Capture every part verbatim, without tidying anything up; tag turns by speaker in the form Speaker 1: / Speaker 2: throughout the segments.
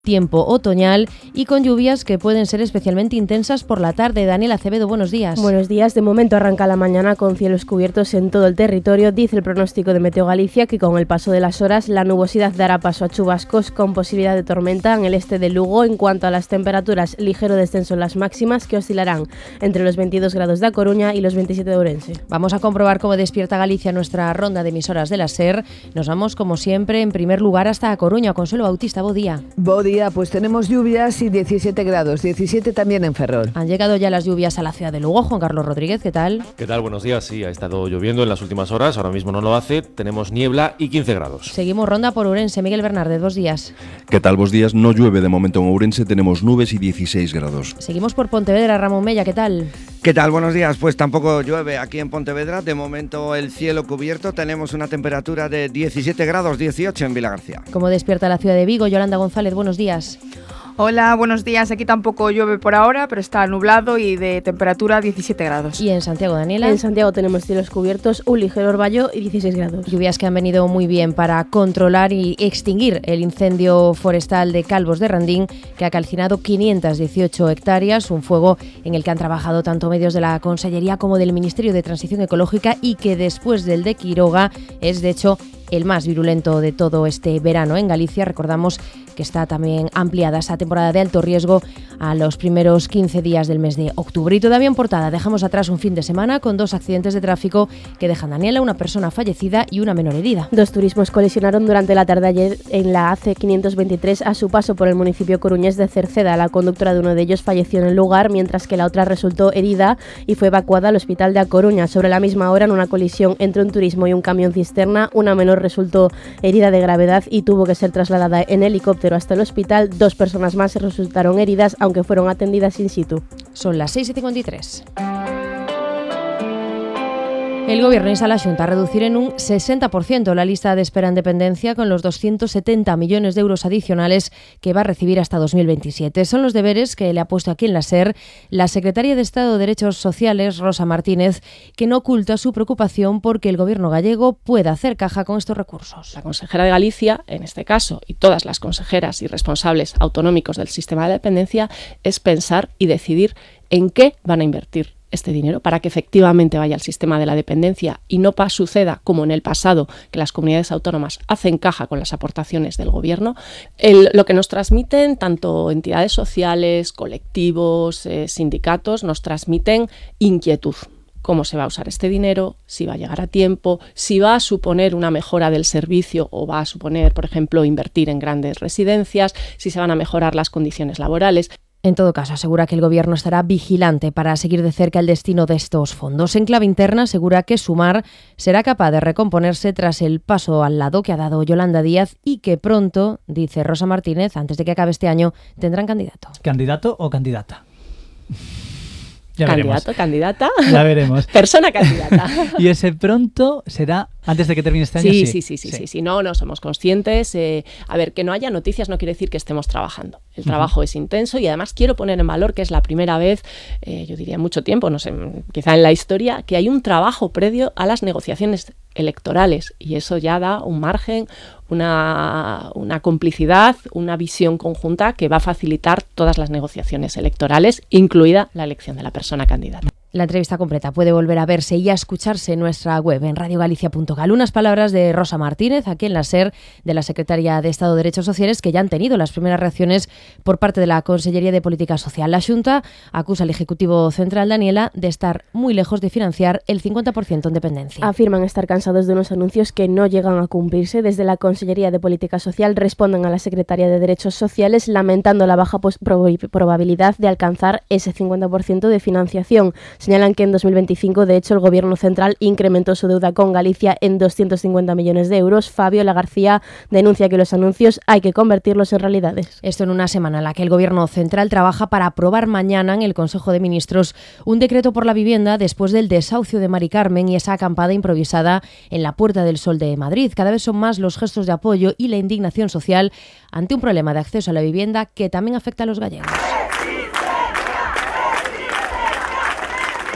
Speaker 1: Tiempo otoñal y con lluvias que pueden ser especialmente intensas por la tarde. Daniel Acevedo, buenos días.
Speaker 2: Buenos días. De momento arranca la mañana con cielos cubiertos en todo el territorio. Dice el pronóstico de Meteo Galicia que con el paso de las horas la nubosidad dará paso a chubascos con posibilidad de tormenta en el este de Lugo. En cuanto a las temperaturas, ligero descenso en las máximas que oscilarán entre los veintidós grados de A Coruña y los veintisiete de Ourense.
Speaker 1: Vamos a comprobar cómo despierta Galicia nuestra ronda de emisoras de la SER. Nos vamos, como siempre, en primer lugar hasta A Coruña. Consuelo Bautista, bo día.
Speaker 3: Bo día, pues tenemos lluvias y diecisiete grados, diecisiete también en Ferrol.
Speaker 1: Han llegado ya las lluvias a la ciudad de Lugo. Juan Carlos Rodríguez, ¿qué tal?
Speaker 4: ¿Qué tal? Buenos días. Sí, ha estado lloviendo en las últimas horas, ahora mismo no lo hace. Tenemos niebla y quince grados.
Speaker 1: Seguimos ronda por Ourense. Miguel Bernárdez, dos días.
Speaker 5: ¿Qué tal? Bos días. No llueve de momento en Ourense, tenemos nubes y dieciséis grados.
Speaker 1: Seguimos por Pontevedra. Ramón Mella, ¿qué tal?
Speaker 6: ¿Qué tal? Buenos días. Pues tampoco llueve aquí en Pontevedra. De momento el cielo cubierto. Tenemos una temperatura de diecisiete grados, dieciocho en Vilagarcía.
Speaker 1: ¿Cómo despierta la ciudad de Vigo? Yolanda González, buenos días.
Speaker 7: Hola, buenos días. Aquí tampoco llueve por ahora, pero está nublado y de temperatura diecisiete grados.
Speaker 1: ¿Y en Santiago, Daniela?
Speaker 2: En Santiago tenemos cielos cubiertos, un ligero orvallo y dieciséis grados.
Speaker 1: Lluvias que han venido muy bien para controlar y extinguir el incendio forestal de Calvos de Randín, que ha calcinado quinientas dieciocho hectáreas, un fuego en el que han trabajado tanto medios de la Consellería como del Ministerio de Transición Ecológica y que después del de Quiroga es, de hecho, el más virulento de todo este verano en Galicia. Recordamos que está también ampliada esa temporada de alto riesgo a los primeros quince días del mes de octubre. Y todavía en portada dejamos atrás un fin de semana con dos accidentes de tráfico que dejan, Daniela, una persona fallecida y una menor herida.
Speaker 2: Dos turismos colisionaron durante la tarde ayer en la A C quinientos veintitrés a su paso por el municipio coruñés de Cerceda. La conductora de uno de ellos falleció en el lugar, mientras que la otra resultó herida y fue evacuada al hospital de A Coruña. Sobre la misma hora, en una colisión entre un turismo y un camión cisterna, una menor resultó herida de gravedad y tuvo que ser trasladada en helicóptero hasta el hospital. Dos personas más resultaron heridas, aunque fueron atendidas in situ.
Speaker 1: Son las seis y cincuenta y tres. El Gobierno insta a la Xunta a reducir en un sesenta por ciento la lista de espera en dependencia con los doscientos setenta millones de euros adicionales que va a recibir hasta dos mil veintisiete. Son los deberes que le ha puesto aquí en la SER la secretaria de Estado de Derechos Sociales, Rosa Martínez, que no oculta su preocupación porque el Gobierno gallego pueda hacer caja con estos recursos.
Speaker 8: La consejera de Galicia, en este caso, y todas las consejeras y responsables autonómicos del sistema de dependencia, es pensar y decidir en qué van a invertir este dinero para que efectivamente vaya al sistema de la dependencia y no pa- suceda como en el pasado, que las comunidades autónomas hacen caja con las aportaciones del gobierno. El, lo que nos transmiten tanto entidades sociales, colectivos, eh, sindicatos, nos transmiten inquietud. Cómo se va a usar este dinero, si va a llegar a tiempo, si va a suponer una mejora del servicio o va a suponer, por ejemplo, invertir en grandes residencias, si se van a mejorar las condiciones laborales.
Speaker 1: En todo caso, asegura que el Gobierno estará vigilante para seguir de cerca el destino de estos fondos. En clave interna, asegura que Sumar será capaz de recomponerse tras el paso al lado que ha dado Yolanda Díaz y que pronto, dice Rosa Martínez, antes de que acabe este año, tendrán candidato.
Speaker 9: ¿Candidato o candidata?
Speaker 8: Ya candidato, veremos. Candidata.
Speaker 9: Ya veremos.
Speaker 8: Persona candidata.
Speaker 9: Y ese pronto será antes de que termine este año.
Speaker 8: Sí, sí, sí, sí, sí, sí, sí. No, no somos conscientes. Eh, a ver, que no haya noticias no quiere decir que estemos trabajando. El trabajo uh-huh. es intenso y además quiero poner en valor que es la primera vez, eh, yo diría mucho tiempo, no sé, quizá en la historia, que hay un trabajo previo a las negociaciones electorales y eso ya da un margen, una, una complicidad, una visión conjunta que va a facilitar todas las negociaciones electorales, incluida la elección de la persona candidata.
Speaker 1: La entrevista completa puede volver a verse y a escucharse en nuestra web en radio galicia punto gal. Unas palabras de Rosa Martínez, aquí en la SER, de la Secretaria de Estado de Derechos Sociales, que ya han tenido las primeras reacciones por parte de la Consellería de Política Social. La Xunta acusa al Ejecutivo Central, Daniela, de estar muy lejos de financiar el cincuenta por ciento en dependencia.
Speaker 2: Afirman estar cansados de unos anuncios que no llegan a cumplirse. Desde la Consellería de Política Social responden a la Secretaria de Derechos Sociales lamentando la baja pos- prob- probabilidad de alcanzar ese cincuenta por ciento de financiación. Señalan que en dos mil veinticinco, de hecho, el Gobierno central incrementó su deuda con Galicia en doscientos cincuenta millones de euros. Fabiola García denuncia que los anuncios hay que convertirlos en realidades.
Speaker 1: Esto en una semana en la que el Gobierno central trabaja para aprobar mañana en el Consejo de Ministros un decreto por la vivienda después del desahucio de Mari Carmen y esa acampada improvisada en la Puerta del Sol de Madrid. Cada vez son más los gestos de apoyo y la indignación social ante un problema de acceso a la vivienda que también afecta a los gallegos.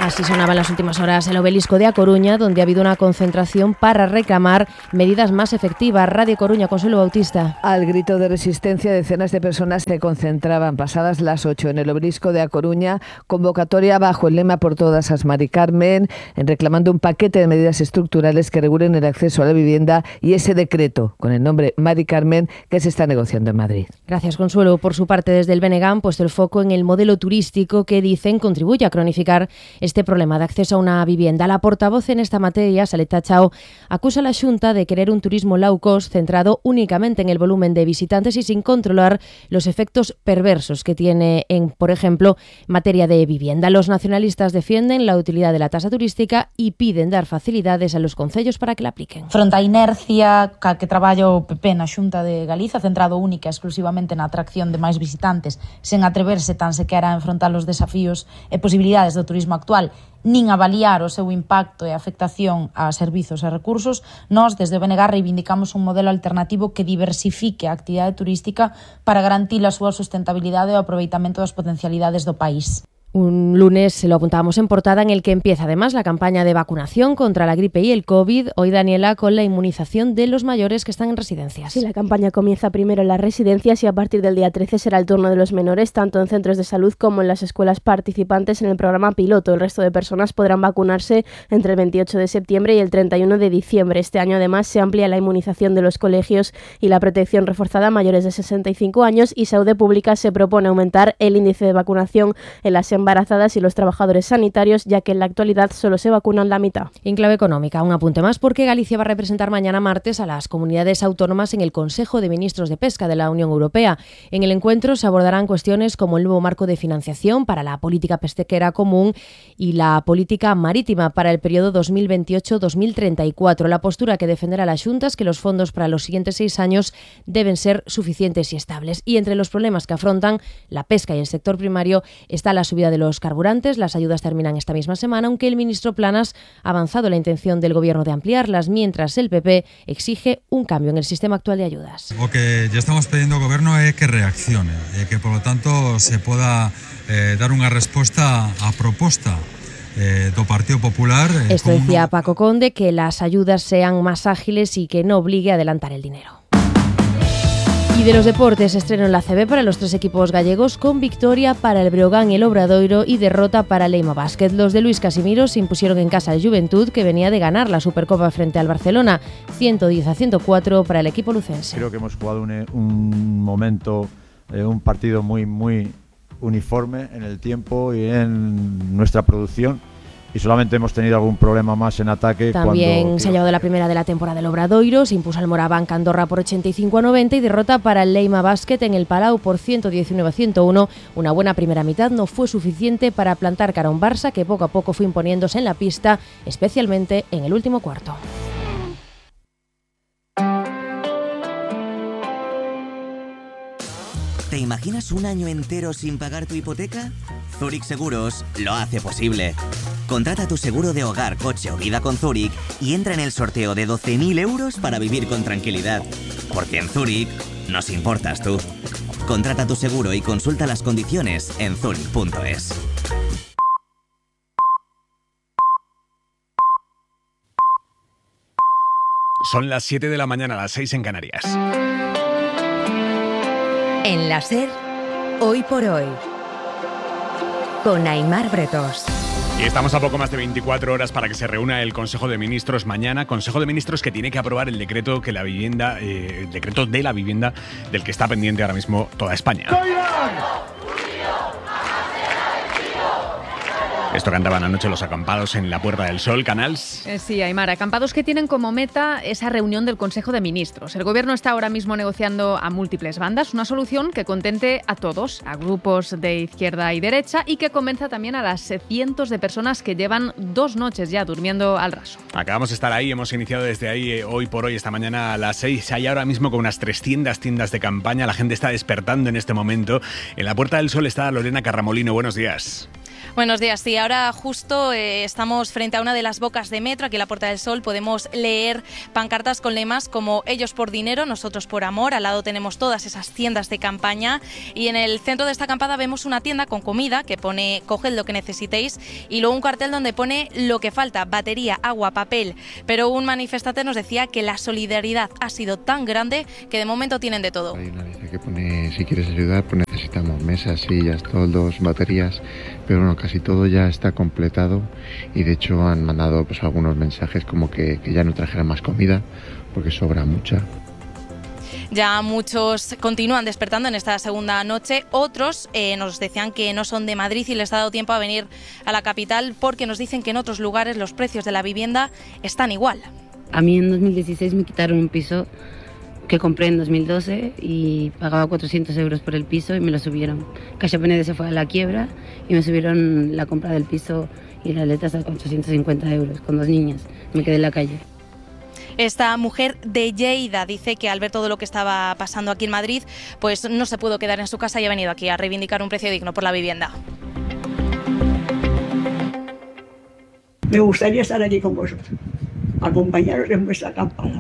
Speaker 1: Así sonaba en las últimas horas el obelisco de A Coruña, donde ha habido una concentración para reclamar medidas más efectivas. Radio Coruña, Consuelo Bautista.
Speaker 3: Al grito de resistencia, decenas de personas se concentraban pasadas las ocho en el obelisco de A Coruña, convocatoria bajo el lema Por todas as Mari Carmen, en reclamando un paquete de medidas estructurales que regulen el acceso a la vivienda y ese decreto con el nombre Mari Carmen que se está negociando en Madrid.
Speaker 1: Gracias, Consuelo. Por su parte, desde el B N G han puesto el foco en el modelo turístico que dicen contribuye a cronificar este problema de acceso a una vivienda. La portavoz en esta materia, Saleta Chao, acusa a la Xunta de querer un turismo low cost centrado únicamente en el volumen de visitantes y sin controlar los efectos perversos que tiene en, por ejemplo, materia de vivienda. Los nacionalistas defienden la utilidad de la tasa turística y piden dar facilidades a los concellos para que la apliquen.
Speaker 10: Fronte á inercia ca que traballa o P P na Xunta de Galiza, centrado única e exclusivamente na atracción de máis visitantes, sen atreverse tan sequera a enfrontar os desafíos e posibilidades do turismo actual, nin avaliar o seu impacto e afectación a servizos e recursos, nós, desde o B N G, reivindicamos un modelo alternativo que diversifique a actividade turística para garantir a súa sustentabilidade e o aproveitamento das potencialidades do país.
Speaker 1: Un lunes, se lo apuntábamos en portada, en el que empieza además la campaña de vacunación contra la gripe y el COVID. Hoy, Daniela, con la inmunización de los mayores que están en residencias.
Speaker 2: Sí, la campaña comienza primero en las residencias y a partir del día trece será el turno de los menores, tanto en centros de salud como en las escuelas participantes en el programa piloto. El resto de personas podrán vacunarse entre el veintiocho de septiembre y el treinta y uno de diciembre. Este año, además, se amplía la inmunización de los colegios y la protección reforzada a mayores de sesenta y cinco años, y Saúde Pública se propone aumentar el índice de vacunación en las embarazadas y los trabajadores sanitarios, ya que en la actualidad solo se vacunan la mitad.
Speaker 1: En clave económica, un apunte más, porque Galicia va a representar mañana martes a las comunidades autónomas en el Consejo de Ministros de Pesca de la Unión Europea. En el encuentro se abordarán cuestiones como el nuevo marco de financiación para la política pesquera común y la política marítima para el periodo dos mil veintiocho a dos mil treinta y cuatro. La postura que defenderá la Xunta es que los fondos para los siguientes seis años deben ser suficientes y estables. Y entre los problemas que afrontan la pesca y el sector primario está la subida de los carburantes. Las ayudas terminan esta misma semana, aunque el ministro Planas ha avanzado la intención del gobierno de ampliarlas, mientras el P P exige un cambio en el sistema actual de ayudas.
Speaker 11: O que ya estamos pidiendo ao goberno é que reaccione e que, por lo tanto, se poda eh, dar unha resposta á proposta eh, do Partido Popular. Eh,
Speaker 1: Esto decía Paco Conde, que las ayudas sean más ágiles y que no obligue a adelantar el dinero. Y de los deportes, estreno en la A C B para los tres equipos gallegos, con victoria para el Breogán y el Obradoiro y derrota para el Leima Basket. Los de Luis Casimiro se impusieron en casa al Juventud, que venía de ganar la Supercopa frente al Barcelona, ciento diez a ciento cuatro para el equipo lucense.
Speaker 12: Creo que hemos jugado un, un momento, eh, un partido muy, muy uniforme en el tiempo y en nuestra producción. Y solamente hemos tenido algún problema más en ataque.
Speaker 1: También
Speaker 12: cuando...
Speaker 1: se ha llevado la primera de la temporada del Obradoiro, se impuso al Moraván Andorra por ochenta y cinco a noventa y derrota para el Leima Basket en el Palau por ciento diecinueve a ciento uno. Una buena primera mitad no fue suficiente para plantar cara a un Barça que poco a poco fue imponiéndose en la pista, especialmente en el último cuarto.
Speaker 13: ¿Te imaginas un año entero sin pagar tu hipoteca? Zurich Seguros lo hace posible. Contrata tu seguro de hogar, coche o vida con Zurich y entra en el sorteo de doce mil euros para vivir con tranquilidad. Porque en Zurich nos importas tú. Contrata tu seguro y consulta las condiciones en zurich punto es.
Speaker 14: Son las siete de la mañana, las seis en Canarias.
Speaker 15: En la SER, Hoy por Hoy, con Aimar Bretos.
Speaker 14: Y estamos a poco más de veinticuatro horas para que se reúna el Consejo de Ministros mañana. Consejo de Ministros que tiene que aprobar el decreto que la vivienda, eh, el decreto de la vivienda del que está pendiente ahora mismo toda España. Esto cantaban anoche los acampados en la Puerta del Sol, Canals.
Speaker 16: Eh, sí, Aimar, acampados que tienen como meta esa reunión del Consejo de Ministros. El Gobierno está ahora mismo negociando a múltiples bandas una solución que contente a todos, a grupos de izquierda y derecha, y que convenza también a las cientos de personas que llevan dos noches ya durmiendo al raso.
Speaker 14: Acabamos de estar ahí, hemos iniciado desde ahí eh, hoy por hoy, esta mañana a las seis. Hay ahora mismo con unas trescientas tiendas de campaña, la gente está despertando en este momento. En la Puerta del Sol está Lorena Carramolino, buenos días.
Speaker 17: Buenos días. Sí, ahora justo eh, estamos frente a una de las bocas de metro, aquí en la Puerta del Sol. Podemos leer pancartas con lemas como ellos por dinero, nosotros por amor. Al lado tenemos todas esas tiendas de campaña y en el centro de esta acampada vemos una tienda con comida que pone coged lo que necesitéis y luego un cartel donde pone lo que falta, batería, agua, papel. Pero un manifestante nos decía que la solidaridad ha sido tan grande que de momento tienen de todo.
Speaker 18: Hay una lista que pone si quieres ayudar pues necesitamos mesas, sillas, toldos, baterías, pero bueno, casi todo ya está completado y de hecho han mandado pues algunos mensajes como que, que ya no trajeran más comida porque sobra mucha.
Speaker 17: Ya muchos continúan despertando en esta segunda noche, otros eh, nos decían que no son de Madrid y les ha dado tiempo a venir a la capital porque nos dicen que en otros lugares los precios de la vivienda están igual.
Speaker 19: A mí en dos mil dieciséis me quitaron un piso que compré en dos mil doce y pagaba cuatrocientos euros por el piso y me lo subieron. CaixaBank se fue a la quiebra y me subieron la compra del piso y las letras a ochocientos cincuenta euros con dos niñas. Me quedé en la calle.
Speaker 17: Esta mujer de Lleida dice que al ver todo lo que estaba pasando aquí en Madrid, pues no se pudo quedar en su casa y ha venido aquí a reivindicar un precio digno por la vivienda.
Speaker 20: Me gustaría estar aquí con vosotros, acompañaros en vuestra acampada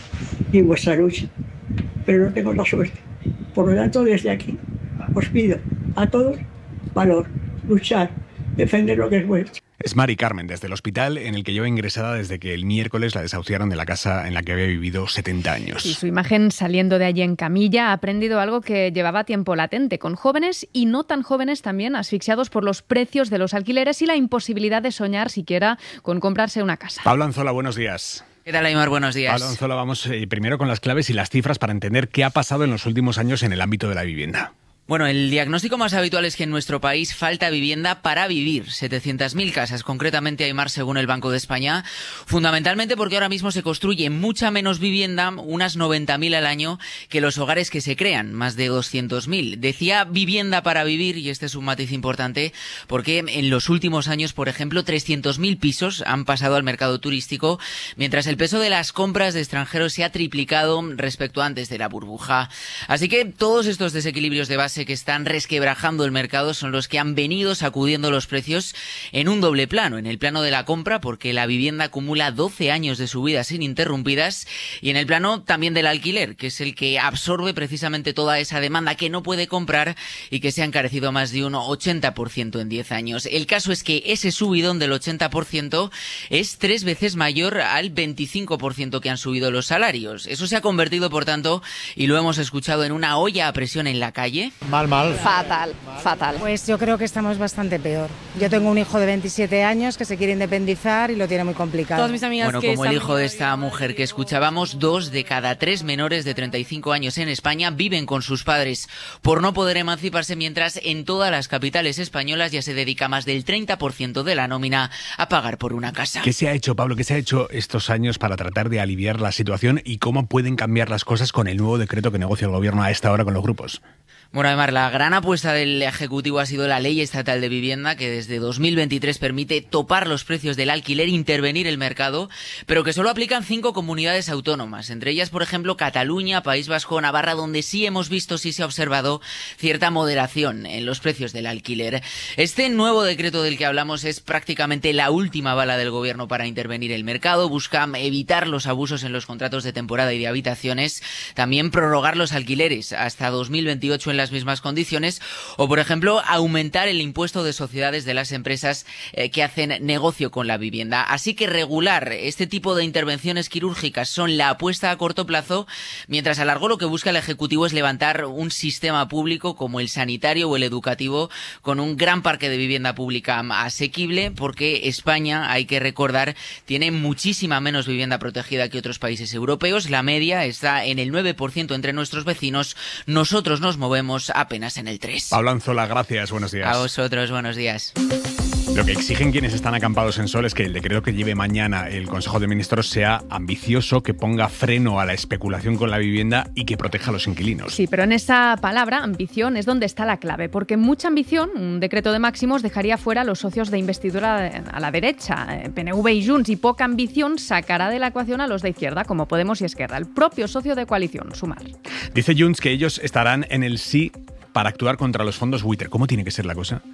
Speaker 20: y en vuestra lucha, pero no tengo la suerte. Por lo tanto, desde aquí os pido a todos valor, luchar, defender lo que es vuestro.
Speaker 14: Es Mari Carmen, desde el hospital en el que lleva ingresada desde que el miércoles la desahuciaron de la casa en la que había vivido setenta años.
Speaker 16: Y su imagen saliendo de allí en camilla ha aprendido algo que llevaba tiempo latente, con jóvenes y no tan jóvenes también asfixiados por los precios de los alquileres y la imposibilidad de soñar siquiera con comprarse una casa.
Speaker 14: Pablo Anzola, buenos días.
Speaker 21: ¿Qué tal, Aimar? Buenos días.
Speaker 14: Pablo Anzola, vamos eh, primero con las claves y las cifras para entender qué ha pasado en los últimos años en el ámbito de la vivienda.
Speaker 21: Bueno, el diagnóstico más habitual es que en nuestro país falta vivienda para vivir. setecientas mil casas, concretamente, Aimar, según el Banco de España. Fundamentalmente porque ahora mismo se construye mucha menos vivienda, unas noventa mil al año, que los hogares que se crean, más de doscientos mil. Decía vivienda para vivir, y este es un matiz importante, porque en los últimos años, por ejemplo, trescientos mil pisos han pasado al mercado turístico, mientras el peso de las compras de extranjeros se ha triplicado respecto a antes de la burbuja. Así que todos estos desequilibrios de base que están resquebrajando el mercado son los que han venido sacudiendo los precios en un doble plano. En el plano de la compra, porque la vivienda acumula doce años de subidas ininterrumpidas, y en el plano también del alquiler, que es el que absorbe precisamente toda esa demanda que no puede comprar y que se ha encarecido más de un ochenta por ciento en diez años. El caso es que ese subidón del ochenta por ciento es tres veces mayor al veinticinco por ciento que han subido los salarios. Eso se ha convertido, por tanto, y lo hemos escuchado, en una olla a presión en la calle.
Speaker 22: Mal, mal.
Speaker 23: Fatal, fatal.
Speaker 22: Pues yo creo que estamos bastante peor. Yo tengo un hijo de veintisiete años que se quiere independizar y lo tiene muy complicado.
Speaker 23: Todas mis amigas
Speaker 21: bueno,
Speaker 23: que
Speaker 21: como el hijo de esta mujer que escuchábamos, dos de cada tres menores de treinta y cinco años en España viven con sus padres por no poder emanciparse, mientras en todas las capitales españolas ya se dedica más del treinta por ciento de la nómina a pagar por una casa.
Speaker 14: ¿Qué se ha hecho, Pablo? ¿Qué se ha hecho estos años para tratar de aliviar la situación y cómo pueden cambiar las cosas con el nuevo decreto que negocia el gobierno a esta hora con los grupos?
Speaker 21: Bueno, además, la gran apuesta del Ejecutivo ha sido la Ley Estatal de Vivienda, que desde dos mil veintitrés permite topar los precios del alquiler, intervenir el mercado, pero que solo aplican cinco comunidades autónomas, entre ellas, por ejemplo, Cataluña, País Vasco, Navarra, donde sí hemos visto, sí se ha observado cierta moderación en los precios del alquiler. Este nuevo decreto del que hablamos es prácticamente la última bala del Gobierno para intervenir el mercado. Busca evitar los abusos en los contratos de temporada y de habitaciones, también prorrogar los alquileres hasta dos mil veintiocho en las mismas condiciones, o por ejemplo aumentar el impuesto de sociedades de las empresas eh, que hacen negocio con la vivienda. Así que regular este tipo de intervenciones quirúrgicas son la apuesta a corto plazo, mientras a largo lo que busca el Ejecutivo es levantar un sistema público como el sanitario o el educativo, con un gran parque de vivienda pública asequible, porque España, hay que recordar, tiene muchísima menos vivienda protegida que otros países europeos. La media está en el nueve por ciento entre nuestros vecinos. Nosotros nos movemos apenas en el tres.
Speaker 14: Pablo Anzola, gracias, buenos días.
Speaker 21: A vosotros, buenos días.
Speaker 14: Lo que exigen quienes están acampados en Sol es que el decreto que lleve mañana el Consejo de Ministros sea ambicioso, que ponga freno a la especulación con la vivienda y que proteja a los inquilinos.
Speaker 16: Sí, pero en esa palabra, ambición, es donde está la clave, porque mucha ambición, un decreto de máximos dejaría fuera a los socios de investidura a la derecha, P N V y Junts, y poca ambición sacará de la ecuación a los de izquierda, como Podemos y Esquerra, el propio socio de coalición, Sumar.
Speaker 14: Dice Junts que ellos estarán en el sí para actuar contra los fondos buitre. ¿Cómo tiene que ser la cosa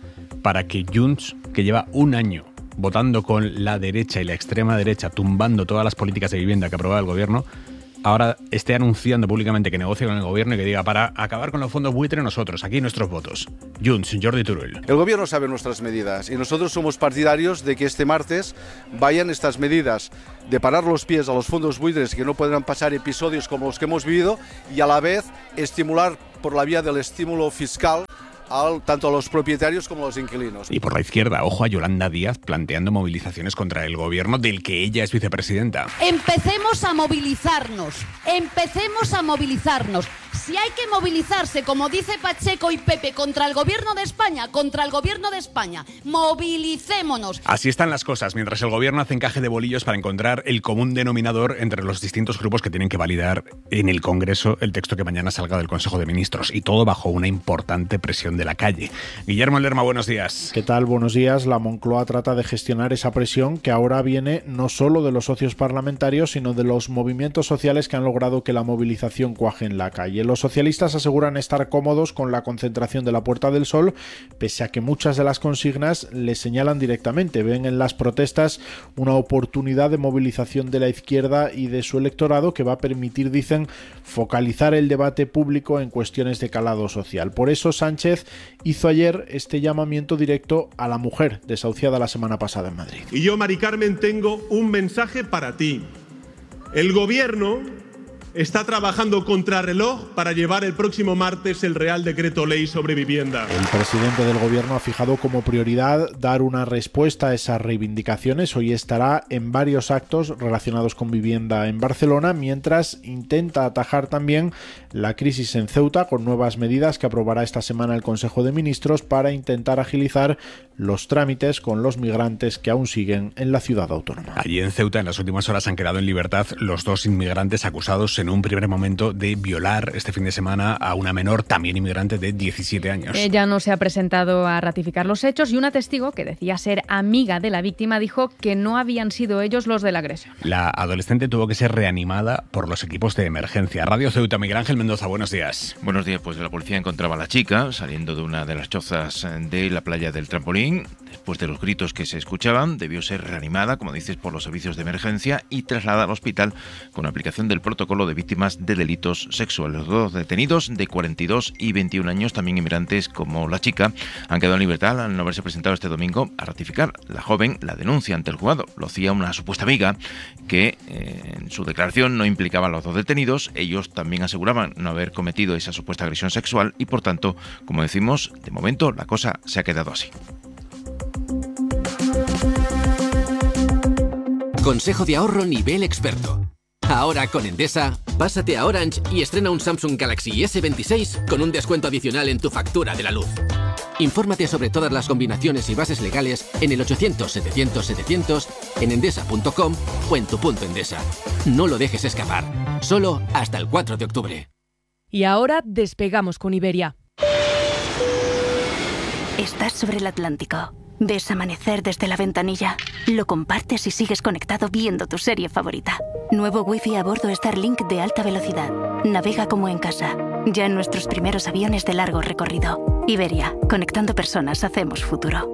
Speaker 14: para que Junts, que lleva un año votando con la derecha y la extrema derecha, tumbando todas las políticas de vivienda que aprobaba el gobierno, ahora esté anunciando públicamente que negocia con el gobierno y que diga, para acabar con los fondos buitre nosotros, aquí nuestros votos. Junts, Jordi Turull.
Speaker 4: El gobierno sabe nuestras medidas y nosotros somos partidarios de que este martes vayan estas medidas de parar los pies a los fondos buitres, que no podrán pasar episodios como los que hemos vivido, y a la vez estimular por la vía del estímulo fiscal Al, tanto a los propietarios como a los inquilinos.
Speaker 14: Y por la izquierda, ojo a Yolanda Díaz planteando movilizaciones contra el gobierno del que ella es vicepresidenta.
Speaker 5: Empecemos a movilizarnos, empecemos a movilizarnos. Si hay que movilizarse, como dice Pacheco y Pepe, contra el gobierno de España, contra el gobierno de España, movilicémonos.
Speaker 14: Así están las cosas, mientras el gobierno hace encaje de bolillos para encontrar el común denominador entre los distintos grupos que tienen que validar en el Congreso el texto que mañana salga del Consejo de Ministros, y todo bajo una importante presión de la calle. Guillermo Lerma, buenos días.
Speaker 23: ¿Qué tal? Buenos días. La Moncloa trata de gestionar esa presión que ahora viene no solo de los socios parlamentarios, sino de los movimientos sociales que han logrado que la movilización cuaje en la calle. Los socialistas aseguran estar cómodos con la concentración de la Puerta del Sol, pese a que muchas de las consignas les señalan directamente. Ven en las protestas una oportunidad de movilización de la izquierda y de su electorado que va a permitir, dicen, focalizar el debate público en cuestiones de calado social. Por eso Sánchez hizo ayer este llamamiento directo a la mujer desahuciada la semana pasada en Madrid.
Speaker 24: Y yo, Mari Carmen, tengo un mensaje para ti. El gobierno está trabajando contrarreloj para llevar el próximo martes el Real Decreto Ley sobre vivienda.
Speaker 23: El presidente del gobierno ha fijado como prioridad dar una respuesta a esas reivindicaciones. Hoy estará en varios actos relacionados con vivienda en Barcelona, mientras intenta atajar también la crisis en Ceuta con nuevas medidas que aprobará esta semana el Consejo de Ministros para intentar agilizar los trámites con los migrantes que aún siguen en la ciudad autónoma.
Speaker 14: Allí en Ceuta, en las últimas horas, han quedado en libertad los dos inmigrantes acusados en un primer momento de violar este fin de semana a una menor, también inmigrante, de diecisiete años.
Speaker 16: Ella no se ha presentado a ratificar los hechos y una testigo que decía ser amiga de la víctima dijo que no habían sido ellos los de la agresión.
Speaker 14: La adolescente tuvo que ser reanimada por los equipos de emergencia. Radio Ceuta, Miguel Ángel Mendoza, buenos días.
Speaker 25: Buenos días, pues la policía encontraba a la chica saliendo de una de las chozas de la playa del Trampolín. Después de los gritos que se escuchaban, debió ser reanimada, como dices, por los servicios de emergencia y trasladada al hospital con aplicación del protocolo de víctimas de delitos sexuales. Los dos detenidos, de cuarenta y dos y veintiún años, también inmigrantes como la chica, han quedado en libertad al no haberse presentado este domingo a ratificar. La joven la denuncia ante el juzgado. Lo hacía una supuesta amiga que eh, en su declaración no implicaba a los dos detenidos. Ellos también aseguraban no haber cometido esa supuesta agresión sexual y, por tanto, como decimos, de momento la cosa se ha quedado así.
Speaker 26: Consejo de ahorro nivel experto. Ahora con Endesa, pásate a Orange y estrena un Samsung Galaxy ese veintiséis con un descuento adicional en tu factura de la luz. Infórmate sobre todas las combinaciones y bases legales en el ochocientos setecientos setecientos, en endesa punto com o en tu punto Endesa. No lo dejes escapar. Solo hasta el cuatro de octubre.
Speaker 27: Y ahora despegamos con Iberia.
Speaker 28: Estás sobre el Atlántico. Ves amanecer desde la ventanilla. Lo compartes y sigues conectado viendo tu serie favorita. Nuevo Wi-Fi a bordo Starlink de alta velocidad. Navega como en casa. Ya en nuestros primeros aviones de largo recorrido. Iberia, conectando personas hacemos futuro.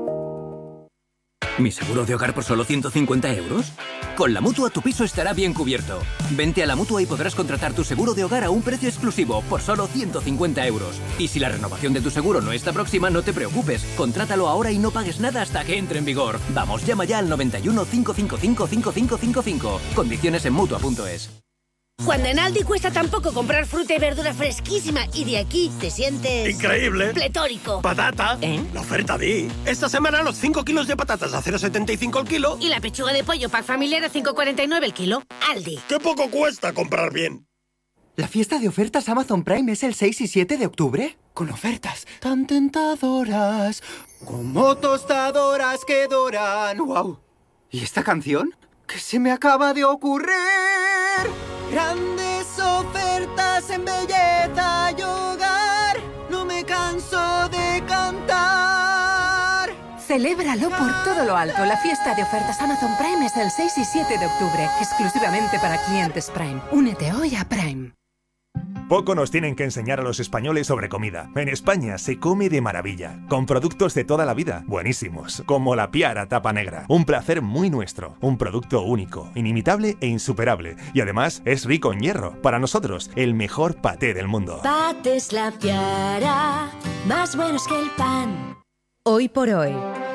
Speaker 29: ¿Mi seguro de hogar por solo ciento cincuenta euros? Con la Mutua tu piso estará bien cubierto. Vente a la Mutua y podrás contratar tu seguro de hogar a un precio exclusivo por solo ciento cincuenta euros. Y si la renovación de tu seguro no está próxima, no te preocupes. Contrátalo ahora y no pagues nada hasta que entre en vigor. Vamos, llama ya al noventa y uno, cinco cinco cinco, cinco cinco cinco cinco. Condiciones en Mutua punto es.
Speaker 30: Cuando en Aldi cuesta tan poco comprar fruta y verdura fresquísima y de aquí te sientes...
Speaker 31: ¡increíble!
Speaker 30: ¡Pletórico!
Speaker 31: ¡Patata! ¿Eh? La oferta di. Esta semana los cinco kilos de patatas a cero coma setenta y cinco el kilo.
Speaker 30: Y la pechuga de pollo pack familiar a cinco coma cuarenta y nueve el kilo. Aldi.
Speaker 31: ¡Qué poco cuesta comprar bien!
Speaker 32: ¿La fiesta de ofertas Amazon Prime es el seis y siete de octubre? Con ofertas tan tentadoras, como tostadoras que doran. ¡Wow! ¿Y esta canción? ¿Qué se me acaba de ocurrir? Grandes ofertas en belleza y hogar, no me canso de cantar.
Speaker 33: Celébralo por todo lo alto. La fiesta de ofertas Amazon Prime es el seis y siete de octubre, exclusivamente para clientes Prime. Únete hoy a Prime.
Speaker 1: Poco nos tienen que enseñar a los españoles sobre comida. En España se come de maravilla, con productos de toda la vida, buenísimos, como la Piara tapa negra. Un placer muy nuestro, un producto único, inimitable e insuperable. Y además es rico en hierro. Para nosotros, el mejor paté del mundo.
Speaker 2: Patés La Piara, más buenos que el pan.
Speaker 3: Hoy por hoy,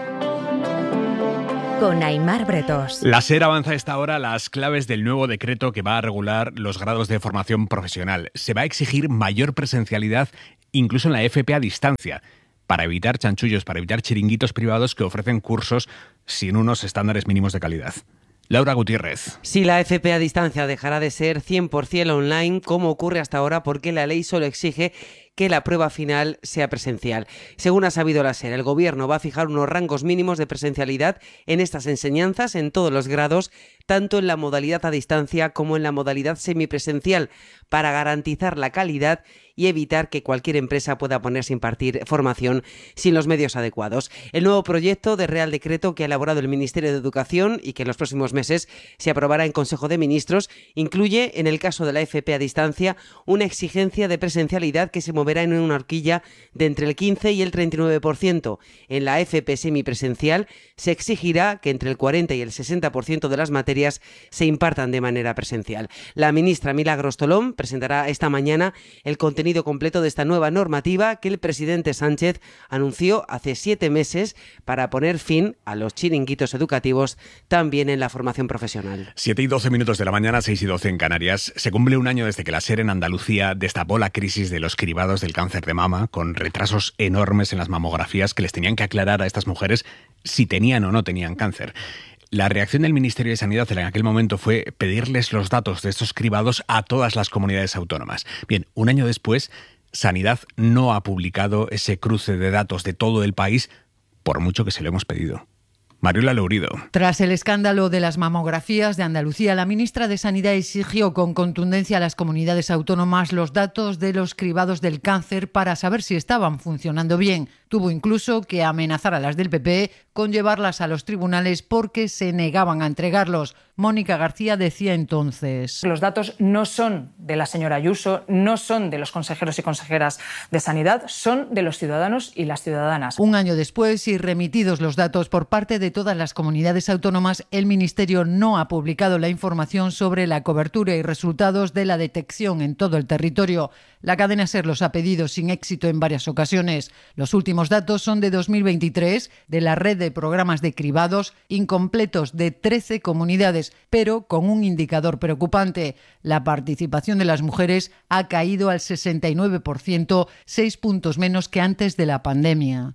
Speaker 3: con Aimar Bretos.
Speaker 14: La SER avanza a esta hora las claves del nuevo decreto que va a regular los grados de formación profesional. Se va a exigir mayor presencialidad incluso en la F P a distancia, para evitar chanchullos, para evitar chiringuitos privados que ofrecen cursos sin unos estándares mínimos de calidad. Laura Gutiérrez.
Speaker 6: Sí, la F P a distancia dejará de ser cien por ciento online como ocurre hasta ahora porque la ley solo exige que la prueba final sea presencial. Según ha sabido la SER, el Gobierno va a fijar unos rangos mínimos de presencialidad en estas enseñanzas en todos los grados, tanto en la modalidad a distancia como en la modalidad semipresencial, para garantizar la calidad y evitar que cualquier empresa pueda ponerse a impartir formación sin los medios adecuados. El nuevo proyecto de Real Decreto que ha elaborado el Ministerio de Educación y que en los próximos meses se aprobará en Consejo de Ministros incluye, en el caso de la F P a distancia, una exigencia de presencialidad que se moverá en una horquilla de entre el quince y el treinta y nueve por ciento. En la F P semipresencial se exigirá que entre el cuarenta y el sesenta por ciento de las materias se impartan de manera presencial. La ministra Milagros Tolón presentará esta mañana el contenido completo de esta nueva normativa que el presidente Sánchez anunció hace siete meses para poner fin a los chiringuitos educativos también en la formación profesional.
Speaker 14: siete y doce minutos de la mañana, seis y doce en Canarias. Se cumple un año desde que la SER en Andalucía destapó la crisis de los cribados del cáncer de mama, con retrasos enormes en las mamografías que les tenían que aclarar a estas mujeres si tenían o no tenían cáncer. La reacción del Ministerio de Sanidad en aquel momento fue pedirles los datos de estos cribados a todas las comunidades autónomas. Bien, un año después, Sanidad no ha publicado ese cruce de datos de todo el país, por mucho que se lo hemos pedido. Mariola Lourido.
Speaker 7: Tras el escándalo de las mamografías de Andalucía, la ministra de Sanidad exigió con contundencia a las comunidades autónomas los datos de los cribados del cáncer para saber si estaban funcionando bien. Tuvo incluso que amenazar a las del P P con llevarlas a los tribunales porque se negaban a entregarlos. Mónica García decía entonces:
Speaker 8: los datos no son de la señora Ayuso, no son de los consejeros y consejeras de Sanidad, son de los ciudadanos y las ciudadanas.
Speaker 7: Un año después y remitidos los datos por parte de todas las comunidades autónomas, el Ministerio no ha publicado la información sobre la cobertura y resultados de la detección en todo el territorio. La cadena SER los ha pedido sin éxito en varias ocasiones. Los últimos datos son de dos mil veintitrés, de la red de programas de cribados incompletos de trece comunidades, pero con un indicador preocupante. La participación de las mujeres ha caído al sesenta y nueve por ciento, seis puntos menos que antes de la pandemia.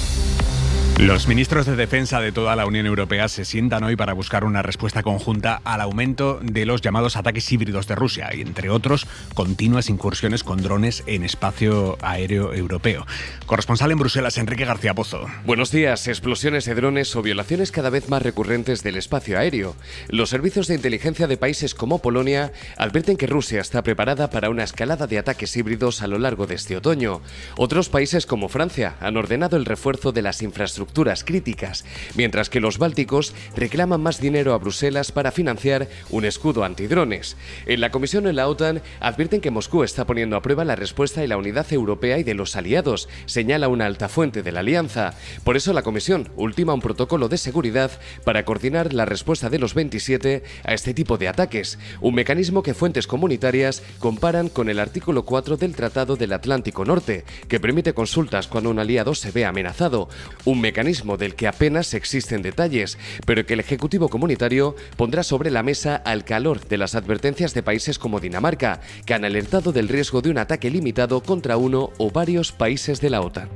Speaker 14: Los ministros de Defensa de toda la Unión Europea se sientan hoy para buscar una respuesta conjunta al aumento de los llamados ataques híbridos de Rusia y, entre otros, continuas incursiones con drones en espacio aéreo europeo. Corresponsal en Bruselas, Enrique García Pozo.
Speaker 9: Buenos días. Explosiones de drones o violaciones cada vez más recurrentes del espacio aéreo. Los servicios de inteligencia de países como Polonia advierten que Rusia está preparada para una escalada de ataques híbridos a lo largo de este otoño. Otros países como Francia han ordenado el refuerzo de las infraestructuras críticas, mientras que los bálticos reclaman más dinero a Bruselas para financiar un escudo antidrones. En la Comisión y la OTAN advierten que Moscú está poniendo a prueba la respuesta y la unidad europea y de los aliados, señala una alta fuente de la alianza. Por eso la Comisión ultima un protocolo de seguridad para coordinar la respuesta de los veintisiete a este tipo de ataques, un mecanismo que fuentes comunitarias comparan con el artículo cuatro del Tratado del Atlántico Norte, que permite consultas cuando un aliado se ve amenazado, un mecanismo del que apenas existen detalles, pero que el Ejecutivo Comunitario pondrá sobre la mesa al calor de las advertencias de países como Dinamarca, que han alertado del riesgo de un ataque limitado contra uno o varios países de la OTAN.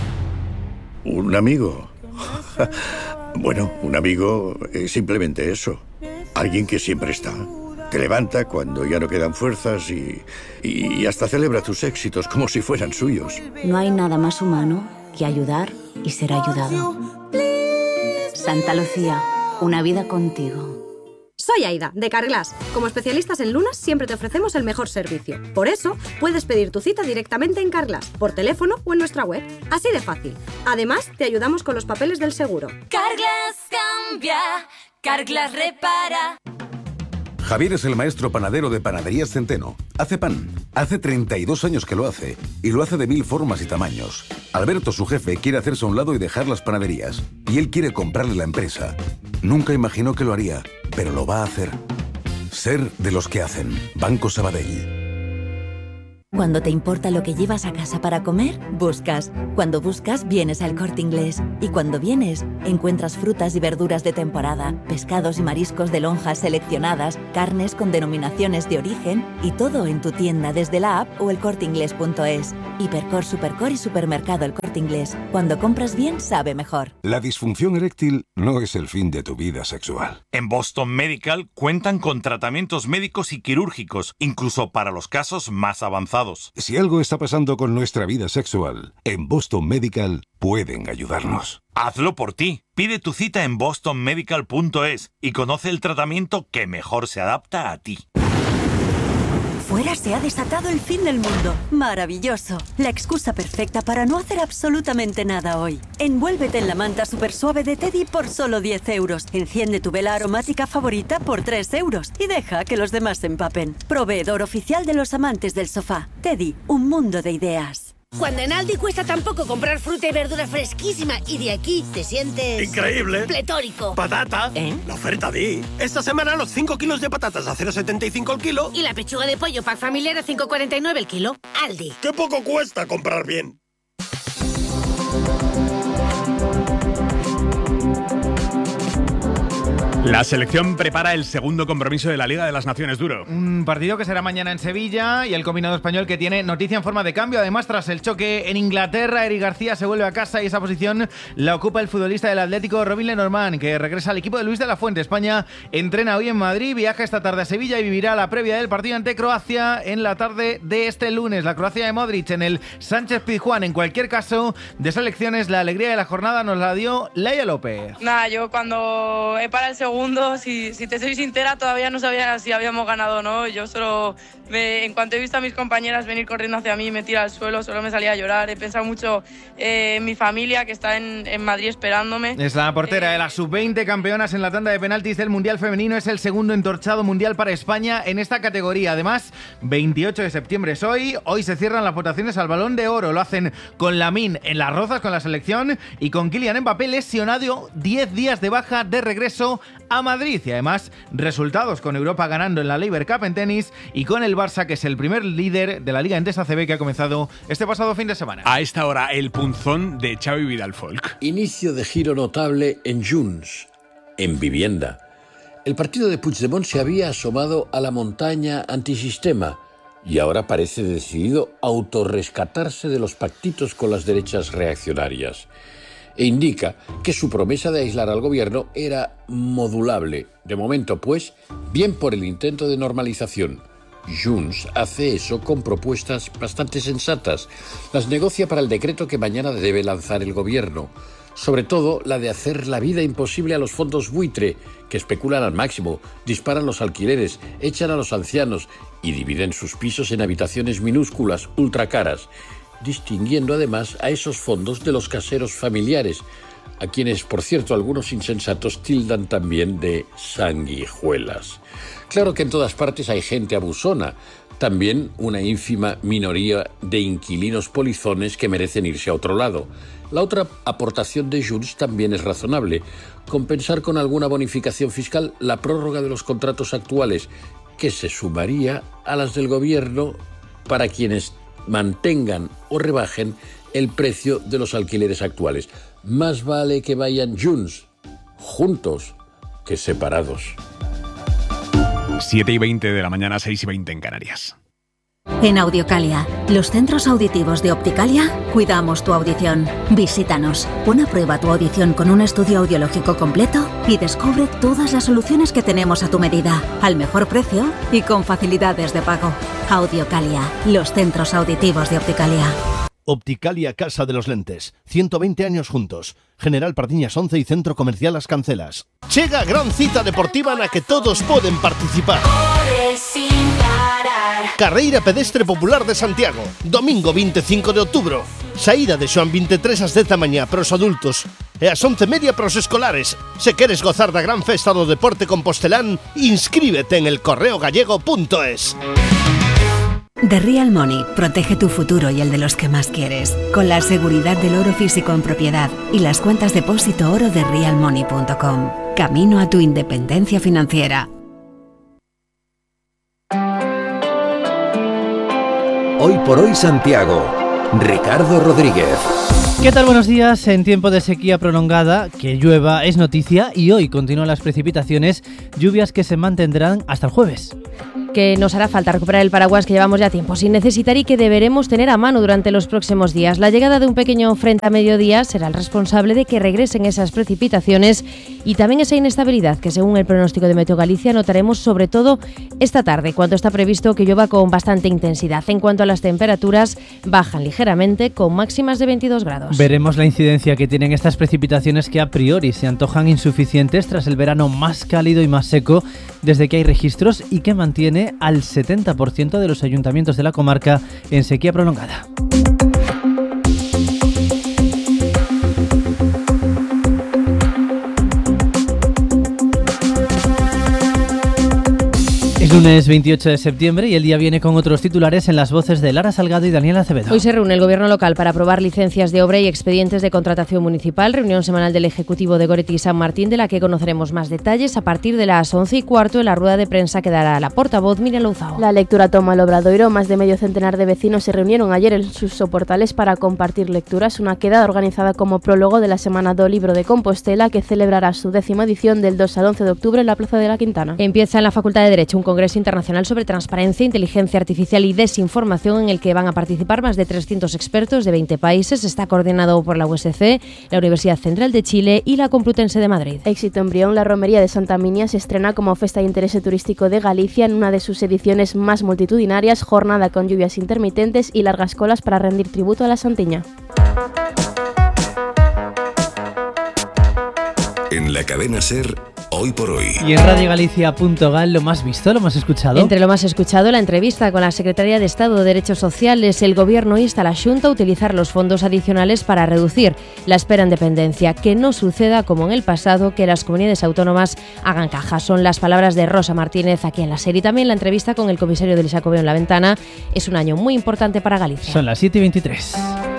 Speaker 10: ¿Un amigo? Bueno, un amigo es simplemente eso. Alguien que siempre está. Te levanta cuando ya no quedan fuerzas y, y hasta celebra tus éxitos como si fueran suyos.
Speaker 28: No hay nada más humano que ayudar y ser ayudado. Santa Lucía, una vida contigo.
Speaker 11: Soy Aida, de Carglass. Como especialistas en lunas siempre te ofrecemos el mejor servicio. Por eso, puedes pedir tu cita directamente en Carglass, por teléfono o en nuestra web. Así de fácil. Además, te ayudamos con los papeles del seguro.
Speaker 2: Carglass cambia, Carglass repara.
Speaker 4: Javier es el maestro panadero de Panaderías Centeno. Hace pan. Hace treinta y dos años que lo hace. Y lo hace de mil formas y tamaños. Alberto, su jefe, quiere hacerse a un lado y dejar las panaderías. Y él quiere comprarle la empresa. Nunca imaginó que lo haría, pero lo va a hacer. Ser de los que hacen. Banco Sabadell.
Speaker 5: Cuando te importa lo que llevas a casa para comer, buscas. Cuando buscas, vienes al Corte Inglés. Y cuando vienes, encuentras frutas y verduras de temporada, pescados y mariscos de lonjas seleccionadas, carnes con denominaciones de origen y todo en tu tienda desde la app o el corte inglés punto es. Hipercor, Supercor y Supermercado El Corte Inglés. Cuando compras bien, sabe mejor.
Speaker 12: La disfunción eréctil no es el fin de tu vida sexual.
Speaker 13: En Boston Medical cuentan con tratamientos médicos y quirúrgicos, incluso para los casos más avanzados.
Speaker 12: Si algo está pasando con nuestra vida sexual, en Boston Medical pueden ayudarnos.
Speaker 13: Hazlo por ti. Pide tu cita en boston medical punto es y conoce el tratamiento que mejor se adapta a ti.
Speaker 15: Fuera se ha desatado el fin del mundo. Maravilloso. La excusa perfecta para no hacer absolutamente nada hoy. Envuélvete en la manta super suave de Teddy por solo diez euros. Enciende tu vela aromática favorita por tres euros. Y deja que los demás se empapen. Proveedor oficial de los amantes del sofá. Teddy, un mundo de ideas.
Speaker 30: Cuando en Aldi cuesta tan poco comprar fruta y verdura fresquísima y de aquí te sientes...
Speaker 31: ¡increíble!
Speaker 30: ¡Pletórico!
Speaker 31: ¡Patata!
Speaker 30: ¿Eh?
Speaker 31: La oferta Di. Esta semana los cinco kilos de patatas a cero coma setenta y cinco el kilo.
Speaker 30: Y la pechuga de pollo pack familiar a cinco coma cuarenta y nueve el kilo. Aldi.
Speaker 31: ¡Qué poco cuesta comprar bien!
Speaker 14: La selección prepara el segundo compromiso de la Liga de las Naciones Duro.
Speaker 17: Un partido que será mañana en Sevilla y el combinado español que tiene noticia en forma de cambio. Además, tras el choque en Inglaterra, Eric García se vuelve a casa y esa posición la ocupa el futbolista del Atlético, Robin Lenormand, que regresa al equipo de Luis de la Fuente. España entrena hoy en Madrid, viaja esta tarde a Sevilla y vivirá la previa del partido ante Croacia en la tarde de este lunes. La Croacia de Modric en el Sánchez Pizjuán. En cualquier caso, de selecciones, la alegría de la jornada nos la dio Laia López.
Speaker 18: Nada, yo cuando he parado el segundo Segundo, si, si te soy sincera, todavía no sabía si habíamos ganado o no. Yo solo, me, en cuanto he visto a mis compañeras venir corriendo hacia mí, me tira al suelo, solo me salía a llorar. He pensado mucho eh, en mi familia, que está en, en Madrid esperándome.
Speaker 17: Es la portera eh, de las sub veinte campeonas en la tanda de penaltis del Mundial Femenino. Es el segundo entorchado mundial para España en esta categoría. Además, veintiocho de septiembre es hoy. Hoy se cierran las votaciones al Balón de Oro. Lo hacen con Lamine en las rozas con la selección y con Kylian Mbappé lesionado, diez días de baja de regreso a Madrid. Y además, resultados con Europa ganando en la Laver Cup en tenis y con el Barça, que es el primer líder de la Liga Endesa A C B que ha comenzado este pasado fin de semana.
Speaker 14: A esta hora, el punzón de Xavi Vidal Folk.
Speaker 19: Inicio de giro notable en Junts, en vivienda. El partido de Puigdemont se había asomado a la montaña antisistema y ahora parece decidido autorrescatarse de los pactitos con las derechas reaccionarias. E indica que su promesa de aislar al gobierno era modulable. De momento, pues, bien por el intento de normalización. Junts hace eso con propuestas bastante sensatas. Las negocia para el decreto que mañana debe lanzar el gobierno. Sobre todo la de hacer la vida imposible a los fondos buitre, que especulan al máximo, disparan los alquileres, echan a los ancianos y dividen sus pisos en habitaciones minúsculas, ultracaras, distinguiendo además a esos fondos de los caseros familiares, a quienes, por cierto, algunos insensatos tildan también de sanguijuelas. Claro que en todas partes hay gente abusona, también una ínfima minoría de inquilinos polizones que merecen irse a otro lado. La otra aportación de Junts también es razonable, compensar con alguna bonificación fiscal la prórroga de los contratos actuales, que se sumaría a las del gobierno para quienes mantengan o rebajen el precio de los alquileres actuales. Más vale que vayan Junts juntos que separados.
Speaker 14: siete y veinte de la mañana, seis y veinte en Canarias.
Speaker 28: En Audiocalia, los centros auditivos de Opticalia, cuidamos tu audición. Visítanos, pon a prueba tu audición con un estudio audiológico completo y descubre todas las soluciones que tenemos a tu medida, al mejor precio y con facilidades de pago. Audiocalia, los centros auditivos de Opticalia.
Speaker 20: Opticalia Casa de los Lentes, ciento veinte años juntos. General Pardiñas once y Centro Comercial Las Cancelas. Chega a gran cita deportiva na que todos poden participar. Carreira Pedestre Popular de Santiago, domingo veinticinco de outubro. Saída de Xoán veintitrés ás dez da mañá para os adultos e as once e media pros escolares. Se queres gozar da gran festa do deporte compostelán, inscríbete en el correo gallego punto es.
Speaker 1: The Real Money protege tu futuro y el de los que más quieres, con la seguridad del oro físico en propiedad y las cuentas depósito oro de real money punto com. Camino a tu independencia financiera.
Speaker 3: Hoy por hoy Santiago, Ricardo Rodríguez.
Speaker 16: ¿Qué tal? Buenos días. En tiempo de sequía prolongada, que llueva es noticia y hoy continúan las precipitaciones, lluvias que se mantendrán hasta el jueves.
Speaker 21: Que nos hará falta recuperar el paraguas que llevamos ya tiempo sin necesitar y que deberemos tener a mano durante los próximos días. La llegada de un pequeño frente a mediodía será el responsable de que regresen esas precipitaciones y también esa inestabilidad que, según el pronóstico de Meteo Galicia, notaremos sobre todo esta tarde, cuando está previsto que llueva con bastante intensidad. En cuanto a las temperaturas, bajan ligeramente con máximas de veintidós grados.
Speaker 16: Veremos la incidencia que tienen estas precipitaciones que a priori se antojan insuficientes tras el verano más cálido y más seco desde que hay registros y que mantiene al setenta por ciento de los ayuntamientos de la comarca en sequía prolongada. Es lunes veintiocho de septiembre y el día viene con otros titulares en las voces de Lara Salgado y Daniel Acevedo.
Speaker 21: Hoy se reúne el Gobierno local para aprobar licencias de obra y expedientes de contratación municipal, reunión semanal del Ejecutivo de Goretti y San Martín, de la que conoceremos más detalles a partir de las once y cuarto en la rueda de prensa que dará la portavoz Miriam Louzao.
Speaker 22: La lectura toma el Obradoiro. Más de medio centenar de vecinos se reunieron ayer en sus soportales para compartir lecturas, una quedada organizada como prólogo de la Semana do Libro de Compostela, que celebrará su décima edición del dos al once de octubre en la Plaza de la Quintana.
Speaker 21: Empieza en la Facultad de Derecho un congreso internacional sobre transparencia, inteligencia artificial y desinformación en el que van a participar más de trescientos expertos de veinte países. Está coordinado por la U S C, la Universidad Central de Chile y la Complutense de Madrid.
Speaker 22: Éxito en Brión, la romería de Santa Minia se estrena como festa de interés turístico de Galicia en una de sus ediciones más multitudinarias, jornada con lluvias intermitentes y largas colas para rendir tributo a la Santiña.
Speaker 12: En la cadena SER, Hoy por Hoy.
Speaker 16: Y en radiogalicia punto gal, lo más visto, lo más escuchado.
Speaker 21: Entre lo más escuchado, la entrevista con la Secretaría de Estado de Derechos Sociales. El Gobierno insta a la Xunta a utilizar los fondos adicionales para reducir la espera en dependencia. Que no suceda como en el pasado, que las comunidades autónomas hagan caja. Son las palabras de Rosa Martínez aquí en la SER. Y también la entrevista con el comisario del Xacobeo en La Ventana. Es un año muy importante para Galicia.
Speaker 16: Son las siete y veintitrés.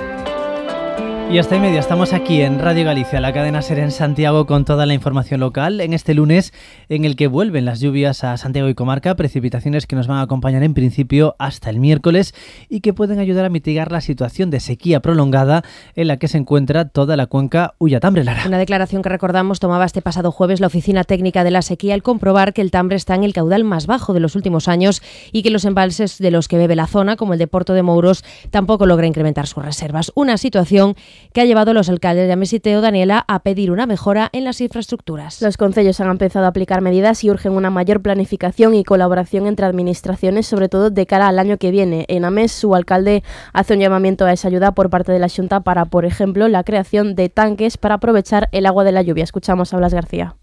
Speaker 16: Y hasta y media estamos aquí en Radio Galicia, la cadena SER en Santiago, con toda la información local en este lunes en el que vuelven las lluvias a Santiago y comarca, precipitaciones que nos van a acompañar en principio hasta el miércoles y que pueden ayudar a mitigar la situación de sequía prolongada en la que se encuentra toda la cuenca Ulla-Tambre, Lara.
Speaker 21: Una declaración que recordamos tomaba este pasado jueves la Oficina Técnica de la Sequía al comprobar que el Tambre está en el caudal más bajo de los últimos años y que los embalses de los que bebe la zona, como el de Porto de Mouros, tampoco logra incrementar sus reservas. Una situación que ha llevado a los alcaldes de Ames y Teo, Daniela, a pedir una mejora en las infraestructuras.
Speaker 22: Los concellos han empezado a aplicar medidas y urgen una mayor planificación y colaboración entre administraciones, sobre todo de cara al año que viene. En Ames, su alcalde hace un llamamiento a esa ayuda por parte de la Xunta para, por ejemplo, la creación de tanques para aprovechar el agua de la lluvia. Escuchamos a Blas García.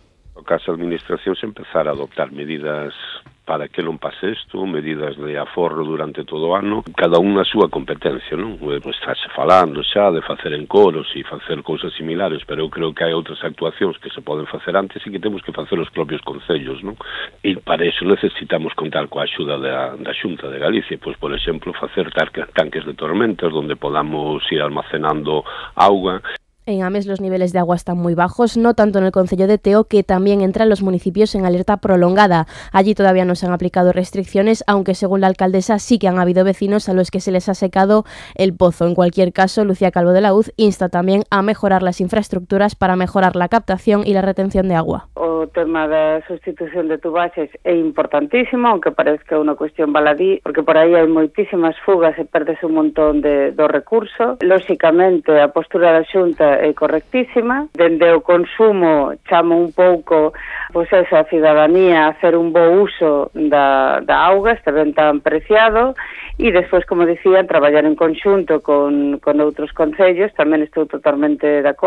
Speaker 23: O caso a administración se empezar a adoptar medidas para que non pase isto, medidas de aforro durante todo o ano, cada un na súa competencia, non? Estáse falando xa de facer encoros e facer cousas similares, pero eu creo que hai outras actuacións que se poden facer antes e que temos que facer os propios concellos, non? E para iso necesitamos contar coa axuda da, da Xunta de Galicia, pois, por exemplo, facer tanques de tormentas onde podamos ir almacenando auga.
Speaker 22: En Ames los niveles de agua están muy bajos, no tanto en el concello de Teo, que también entran los municipios en alerta prolongada. Allí todavía no se han aplicado restricciones, aunque según la alcaldesa sí que han habido vecinos a los que se les ha secado el pozo. En cualquier caso, Lucía Calvo de la U Z insta también a mejorar las infraestructuras para mejorar la captación y la retención de agua.
Speaker 24: O tema da sustitución de tubaxes é importantísimo, aunque parezca unha cuestión baladí, porque por aí hai moitísimas fugas e perdese un montón de, do recurso. Lóxicamente, a postura da Xunta é correctísima. Dende o consumo chamo un pouco pois eso, a cidadanía a hacer un bo uso da, da auga, este ben tan preciado, e despois, como dicía, traballar en conxunto con, con outros concellos, tamén estou totalmente de acordo.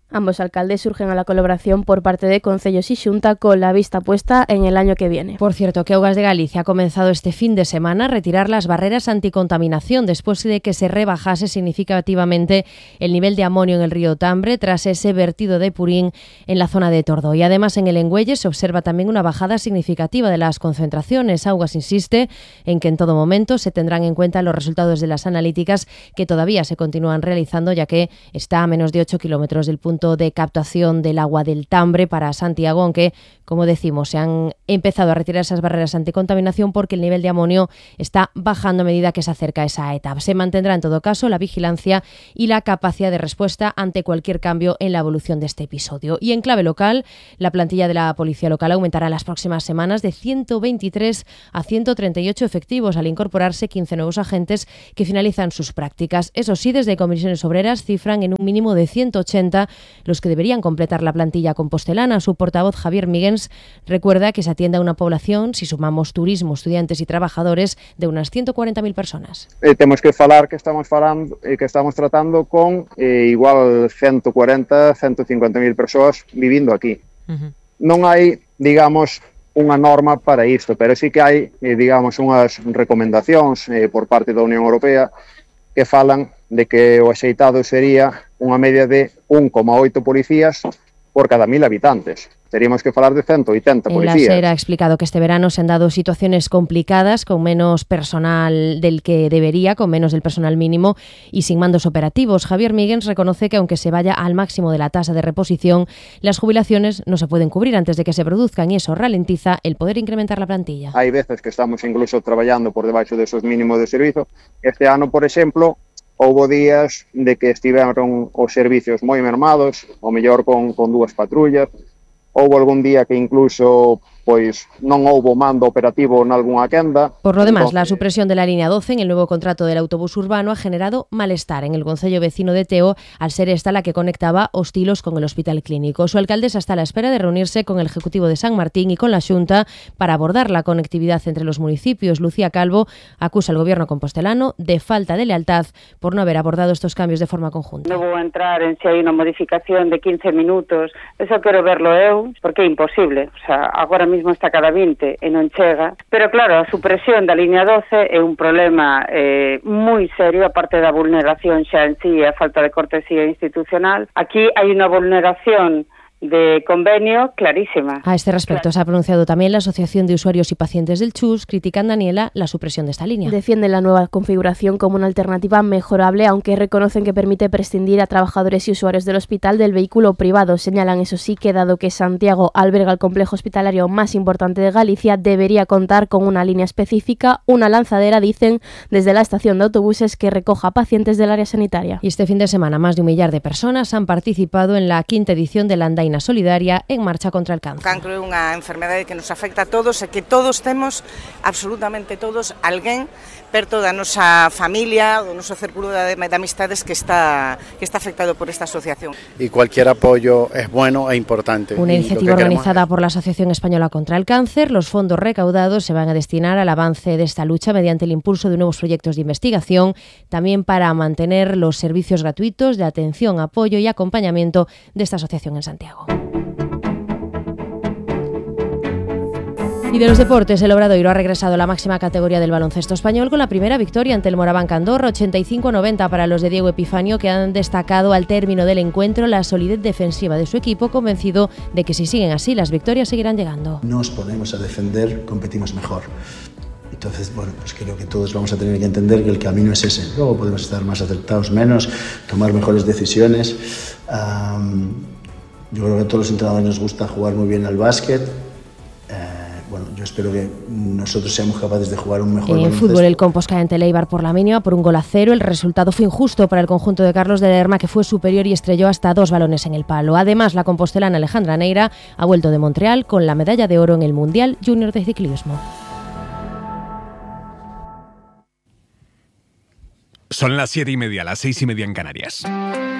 Speaker 22: Ambos alcaldes surgen a la colaboración por parte de concellos y Xunta con la vista puesta en el año que viene.
Speaker 21: Por cierto, que Augas de Galicia ha comenzado este fin de semana a retirar las barreras anticontaminación después de que se rebajase significativamente el nivel de amonio en el río Tambre tras ese vertido de purín en la zona de Tordó. Y además en el Engüelle se observa también una bajada significativa de las concentraciones. Augas insiste en que en todo momento se tendrán en cuenta los resultados de las analíticas que todavía se continúan realizando, ya que está a menos de ocho kilómetros del punto de captación del agua del Tambre para Santiago, aunque, como decimos, se han empezado a retirar esas barreras anticontaminación porque el nivel de amonio está bajando a medida que se acerca esa etapa. Se mantendrá en todo caso la vigilancia y la capacidad de respuesta ante cualquier cambio en la evolución de este episodio. Y en clave local, la plantilla de la Policía Local aumentará en las próximas semanas de ciento veintitrés a ciento treinta y ocho efectivos al incorporarse quince nuevos agentes que finalizan sus prácticas. Eso sí, desde Comisiones Obreras cifran en un mínimo de ciento ochenta los que deberían completar la plantilla compostelana. Su portavoz, Javier Miguens, recuerda que se atiende a una población, si sumamos turismo, estudiantes y trabajadores, de unas ciento cuarenta mil personas.
Speaker 2: Eh, temos que falar que estamos falando, eh, que estamos tratando con eh, igual ciento cuarenta, ciento cincuenta mil persoas vivindo aquí. Uh-huh. Non hai, digamos, unha norma para isto, pero sí que hai, eh, digamos, unhas recomendacións eh, por parte da Unión Europea que falan de que o axeitado sería unha media de un coma oito policías por cada mil habitantes. Teríamos que falar de ciento oitenta policías.
Speaker 21: En la SER ha explicado que este verano se han dado situaciones complicadas, con menos personal del que debería, con menos del personal mínimo y sin mandos operativos. Javier Miguens reconoce que aunque se vaya al máximo de la tasa de reposición, las jubilaciones no se pueden cubrir antes de que se produzcan y eso ralentiza el poder incrementar la plantilla.
Speaker 2: Hai veces que estamos incluso traballando por debaixo de esos mínimos de servizo. Este ano, por exemplo, houbo días de que estiveron os servicios moi mermados, o mellor con, con dúas patrullas. Houbo algún día que incluso pois non houbo mando operativo nalgunha quenda.
Speaker 21: Por lo demás, la supresión de la línea doce en el nuevo contrato del autobús urbano ha generado malestar en el concello vecino de Teo, al ser esta la que conectaba os Tilos con el hospital clínico. Su alcaldesa está a la espera de reunirse con el Ejecutivo de San Martín y con la Xunta para abordar la conectividad entre los municipios. Lucía Calvo acusa al gobierno compostelano de falta de lealtad por no haber abordado estos cambios de forma conjunta.
Speaker 24: Non vou entrar en se hai unha modificación de quince minutos, eso quero verlo eu, porque é imposible. O sea, agora mismo está cada vinte e non chega, pero claro, a supresión da línea doce é un problema eh, moi serio, aparte da vulneración xa en sí, a falta de cortesía institucional. Aquí hai unha vulneración de convenio clarísima.
Speaker 21: A este respecto se ha pronunciado también la Asociación de Usuarios y Pacientes del Chus, critican, Daniela, la supresión de esta línea.
Speaker 22: Defienden la nueva configuración como una alternativa mejorable, aunque reconocen que permite prescindir a trabajadores y usuarios del hospital del vehículo privado. Señalan, eso sí, que dado que Santiago alberga el complejo hospitalario más importante de Galicia, debería contar con una línea específica, una lanzadera, dicen, desde la estación de autobuses que recoja pacientes del área sanitaria.
Speaker 21: Y este fin de semana más de un millar de personas han participado en la quinta edición de la Andaina Solidaria en marcha contra el cáncer.
Speaker 6: O cancro é unha enfermedade que nos afecta a todos e que todos temos, absolutamente todos, alguén perto da nosa familia, do noso círculo de, de amistades que está, que está afectado por esta asociación.
Speaker 7: Y cualquier apoyo es bueno e importante.
Speaker 21: Una iniciativa organizada por la Asociación Española contra el Cáncer. Los fondos recaudados se van a destinar al avance de esta lucha mediante el impulso de nuevos proyectos de investigación, también para mantener los servicios gratuitos de atención, apoyo y acompañamiento de esta asociación en Santiago. Y de los deportes, el Obradoiro ha regresado a la máxima categoría del baloncesto español con la primera victoria ante el Moraván Andorra, ochenta y cinco a noventa para los de Diego Epifanio, que han destacado al término del encuentro la solidez defensiva de su equipo, convencido de que si siguen así las victorias seguirán llegando.
Speaker 8: Nos ponemos a defender, competimos mejor. Entonces, bueno, pues creo que todos vamos a tener que entender que el camino es ese. Luego podemos estar más acertados, menos, tomar mejores decisiones. Um, yo creo que a todos los entrenadores nos gusta jugar muy bien al básquet. Eh, bueno, yo espero que nosotros seamos capaces de jugar un mejor
Speaker 21: En
Speaker 8: baloncesto.
Speaker 21: fútbol, el Compos cae ante el Eibar por la mínima por un gol a cero. El resultado fue injusto para el conjunto de Carlos de Lerma, que fue superior y estrelló hasta dos balones en el palo. Además, la compostelana Alejandra Neira ha vuelto de Montreal con la medalla de oro en el Mundial Junior de Ciclismo.
Speaker 9: Son las siete y media, las seis y media en Canarias.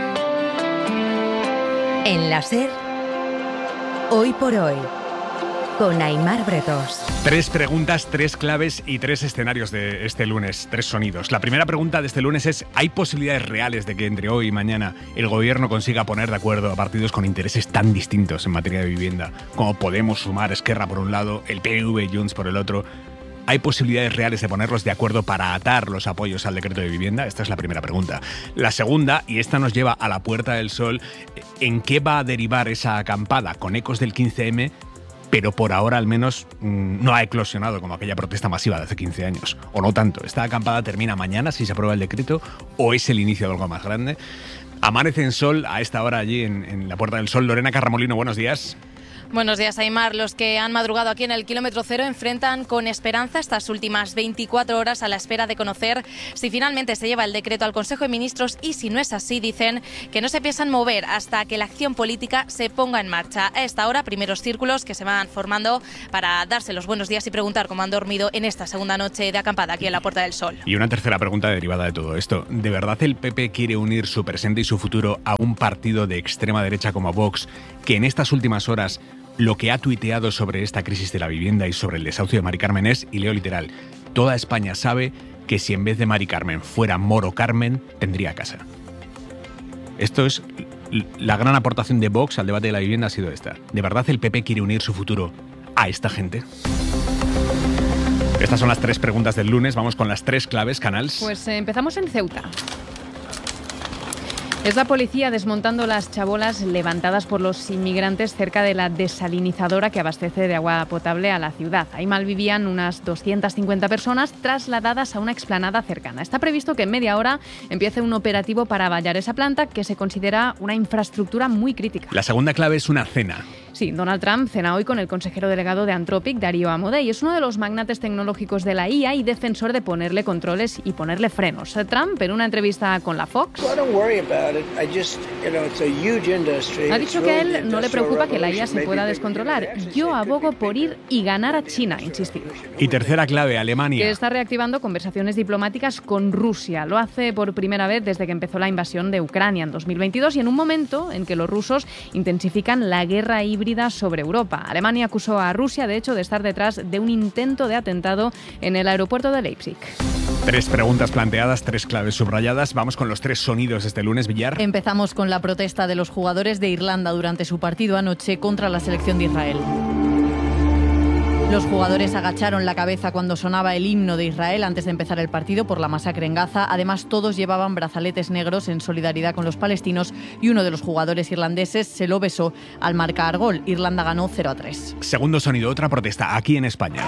Speaker 28: En la SER, hoy por hoy.
Speaker 4: con Aimar Bretos.
Speaker 9: Tres preguntas, tres claves y tres escenarios de este lunes, tres sonidos. La primera pregunta de este lunes es: ¿hay posibilidades reales de que entre hoy y mañana el gobierno consiga poner de acuerdo a partidos con intereses tan distintos en materia de vivienda como Podemos, Sumar, Esquerra por un lado, el P N V, Junts por el otro? ¿Hay posibilidades reales de ponerlos de acuerdo para atar los apoyos al decreto de vivienda? Esta es la primera pregunta. La segunda, y esta nos lleva a la Puerta del Sol, ¿en qué va a derivar esa acampada con ecos del quince eme? Pero por ahora al menos mmm, no ha eclosionado como aquella protesta masiva de hace quince años. O no tanto. ¿Esta acampada termina mañana si se aprueba el decreto o es el inicio de algo más grande? Amanece en sol a esta hora allí en, en la Puerta del Sol. Lorena Carramolino, buenos días.
Speaker 5: Buenos días, Aimar. Los que han madrugado aquí en el kilómetro cero enfrentan con esperanza estas últimas veinticuatro horas a la espera de conocer si finalmente se lleva el decreto al Consejo de Ministros, y si no es así, dicen que no se piensan mover hasta que la acción política se ponga en marcha. A esta hora, primeros círculos que se van formando para darse los buenos días y preguntar cómo han dormido en esta segunda noche de acampada aquí en la Puerta del Sol.
Speaker 9: Y una tercera pregunta derivada de todo esto. ¿De verdad el P P quiere unir su presente y su futuro a un partido de extrema derecha como Vox, que en estas últimas horas lo que ha tuiteado sobre esta crisis de la vivienda y sobre el desahucio de Mari Carmen es, y leo literal: toda España sabe que si en vez de Mari Carmen fuera Moro Carmen, tendría casa? Esto es la gran aportación de Vox al debate de la vivienda, ha sido esta. ¿De verdad el P P quiere unir su futuro a esta gente? Estas son las tres preguntas del lunes. Vamos con las tres claves, Canals.
Speaker 10: Pues eh, empezamos en Ceuta. Es la policía desmontando las chabolas levantadas por los inmigrantes cerca de la desalinizadora que abastece de agua potable a la ciudad. Ahí malvivían unas doscientas cincuenta personas trasladadas a una explanada cercana. Está previsto que en media hora empiece un operativo para vallar esa planta, que se considera una infraestructura muy crítica.
Speaker 9: La segunda clave es una cena.
Speaker 10: Sí, Donald Trump cena hoy con el consejero delegado de Anthropic, Darío Amodei. Es uno de los magnates tecnológicos de la I A y defensor de ponerle controles y ponerle frenos. Trump, en una entrevista con la Fox, ha dicho que a él no le preocupa que la I A se pueda descontrolar. Yo abogo por ir y ganar a China, insistido.
Speaker 9: Y tercera clave, Alemania.
Speaker 10: Que está reactivando conversaciones diplomáticas con Rusia. Lo hace por primera vez desde que empezó la invasión de Ucrania en dos mil veintidós y en un momento en que los rusos intensifican la guerra híbrida sobre Europa. Alemania acusó a Rusia, de hecho, de estar detrás de un intento de atentado en el aeropuerto de Leipzig.
Speaker 9: Tres preguntas planteadas, tres claves subrayadas. Vamos con los tres sonidos este lunes, Villar.
Speaker 5: Empezamos con la protesta de los jugadores de Irlanda durante su partido anoche contra la selección de Israel. Los jugadores agacharon la cabeza cuando sonaba el himno de Israel antes de empezar el partido por la masacre en Gaza. Además, todos llevaban brazaletes negros en solidaridad con los palestinos y uno de los jugadores irlandeses se lo besó al marcar gol. Irlanda ganó cero a tres.
Speaker 9: Segundo sonido, otra protesta aquí en España.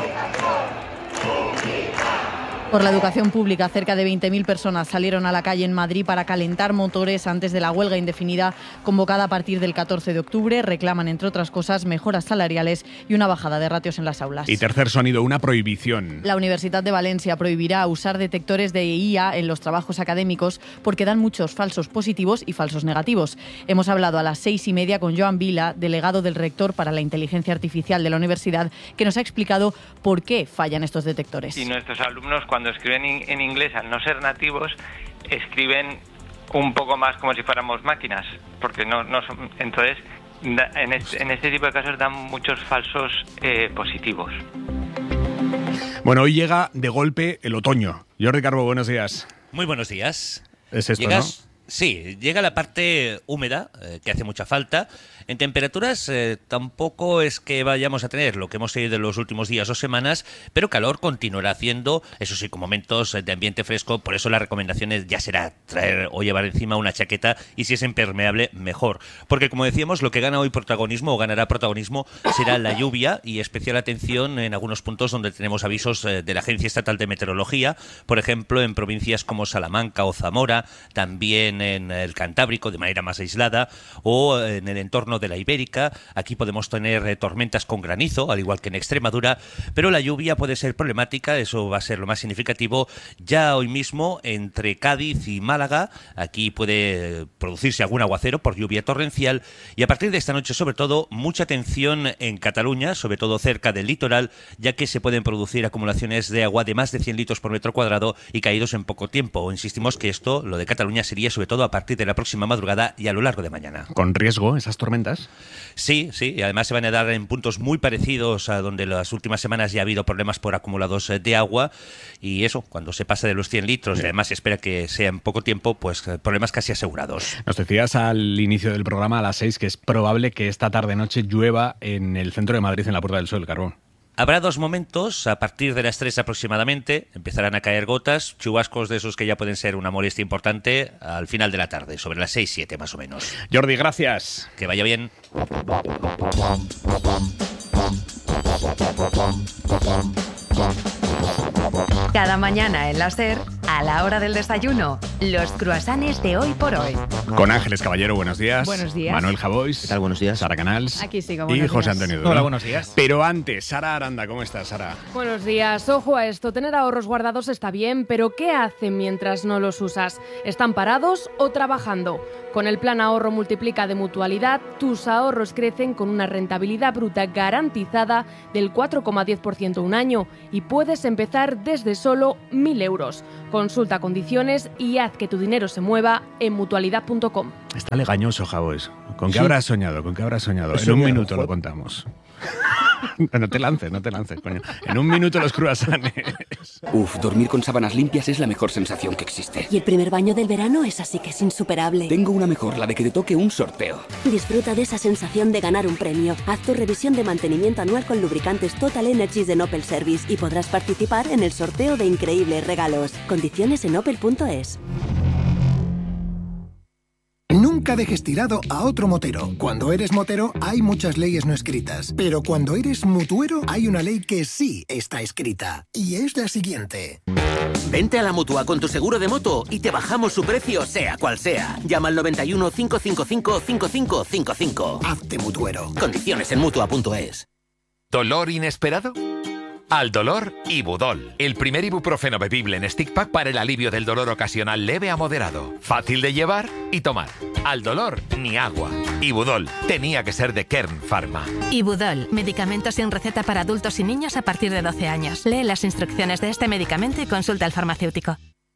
Speaker 5: Por la educación pública, cerca de veinte mil personas salieron a la calle en Madrid para calentar motores antes de la huelga indefinida convocada a partir del catorce de octubre. Reclaman, entre otras cosas, mejoras salariales y una bajada de ratios en las aulas.
Speaker 9: Y tercer sonido, una prohibición.
Speaker 5: La Universidad de Valencia prohibirá usar detectores de I A en los trabajos académicos porque dan muchos falsos positivos y falsos negativos. Hemos hablado a las seis y media con Joan Vila, delegado del rector para la inteligencia artificial de la universidad, que nos ha explicado por qué fallan estos detectores.
Speaker 11: Y nuestros alumnos, cuando escriben en inglés, al no ser nativos, escriben un poco más como si fuéramos máquinas, porque no, no son, entonces en este, en este tipo de casos dan muchos falsos eh, positivos.
Speaker 9: Bueno, hoy llega de golpe el otoño. Jordi Carbo, buenos días.
Speaker 13: Muy buenos días.
Speaker 9: Es esto,
Speaker 13: ¿Llegas?
Speaker 9: ¿no?
Speaker 13: Sí, llega la parte húmeda, eh, que hace mucha falta. En temperaturas eh, tampoco es que vayamos a tener lo que hemos tenido en los últimos días o semanas, pero calor continuará haciendo, eso sí, con momentos de ambiente fresco. Por eso la recomendación es, ya será traer o llevar encima una chaqueta, y si es impermeable, mejor. Porque, como decíamos, lo que gana hoy protagonismo o ganará protagonismo será la lluvia, y especial atención en algunos puntos donde tenemos avisos eh, de la Agencia Estatal de Meteorología, por ejemplo, en provincias como Salamanca o Zamora, también en el Cantábrico de manera más aislada, o en el entorno de la Ibérica. Aquí podemos tener eh, tormentas con granizo, al igual que en Extremadura, pero la lluvia puede ser problemática. Eso va a ser lo más significativo ya hoy mismo entre Cádiz y Málaga. Aquí puede producirse algún aguacero por lluvia torrencial, y a partir de esta noche, sobre todo, mucha atención en Cataluña, sobre todo cerca del litoral, ya que se pueden producir acumulaciones de agua de más de cien litros por metro cuadrado y caídos en poco tiempo. Insistimos que esto, lo de Cataluña, sería sobre todo a partir de la próxima madrugada y a lo largo de mañana.
Speaker 9: ¿Con riesgo esas tormentas?
Speaker 13: Sí, sí, y además se van a dar en puntos muy parecidos a donde las últimas semanas ya ha habido problemas por acumulados de agua, y eso, cuando se pasa de los cien litros, y además se espera que sea en poco tiempo, pues problemas casi asegurados.
Speaker 9: Nos decías al inicio del programa a las seis que es probable que esta tarde-noche llueva en el centro de Madrid, en la Puerta del Sol, Carbón.
Speaker 13: Habrá dos momentos, a partir de las tres aproximadamente, empezarán a caer gotas, chubascos de esos que ya pueden ser una molestia importante al final de la tarde, sobre las seis, siete más o menos.
Speaker 9: Jordi, gracias.
Speaker 13: Que vaya bien.
Speaker 4: Cada mañana en la SER, a la hora del desayuno, los croissants de Hoy por Hoy.
Speaker 9: Con Ángeles Caballero, buenos días.
Speaker 10: Buenos días.
Speaker 9: Manuel Javois.
Speaker 15: ¿Qué tal? Buenos días.
Speaker 9: Sara Canals.
Speaker 10: Aquí sigo,
Speaker 9: Y
Speaker 10: buenos
Speaker 9: José
Speaker 10: días.
Speaker 9: Antonio Duro.
Speaker 15: Hola, buenos días.
Speaker 9: Pero antes, Sara Aranda, ¿cómo estás, Sara?
Speaker 10: Buenos días. Ojo a esto, tener ahorros guardados está bien, pero ¿qué hacen mientras no los usas? ¿Están parados o trabajando? Con el plan Ahorro Multiplica de Mutualidad, tus ahorros crecen con una rentabilidad bruta garantizada del cuatro coma diez por ciento un año y puedes empezar desde solo mil euros. Consulta condiciones y haz que tu dinero se mueva en mutualidad punto com.
Speaker 9: Está legañoso, Javois. ¿Con qué
Speaker 15: Sí.
Speaker 9: habrás soñado? ¿Con qué habrás soñado?
Speaker 15: He
Speaker 9: En un
Speaker 15: soñado,
Speaker 9: minuto lo
Speaker 15: joder.
Speaker 9: contamos. No te lances, no te lances, coño. En un minuto los croissants.
Speaker 17: Uf, dormir con sábanas limpias es la mejor sensación que existe.
Speaker 18: Y el primer baño del verano es así que es insuperable.
Speaker 17: Tengo una mejor, la de que te toque un sorteo.
Speaker 18: Disfruta de esa sensación de ganar un premio. Haz tu revisión de mantenimiento anual con lubricantes Total Energies de Opel Service y podrás participar en el sorteo de increíbles regalos. Condiciones en opel punto es.
Speaker 19: Nunca dejes tirado a otro motero. Cuando eres motero hay muchas leyes no escritas, pero cuando eres mutuero hay una ley que sí está escrita, y es la siguiente.
Speaker 25: Vente a la Mutua con tu seguro de moto y te bajamos su precio sea cual sea. Llama al noventa y uno, cinco cinco cinco, cinco cinco cinco cinco.
Speaker 19: Hazte mutuero.
Speaker 25: Condiciones en mutua punto es.
Speaker 26: ¿Dolor inesperado? Al dolor, Ibudol, el primer ibuprofeno bebible en stick pack para el alivio del dolor ocasional leve a moderado. Fácil de llevar y tomar. Al dolor, ni agua. Ibudol, tenía que ser de Kern Pharma.
Speaker 28: Ibudol, medicamento sin receta para adultos y niños a partir de doce años. Lee las instrucciones de este medicamento y consulta al farmacéutico.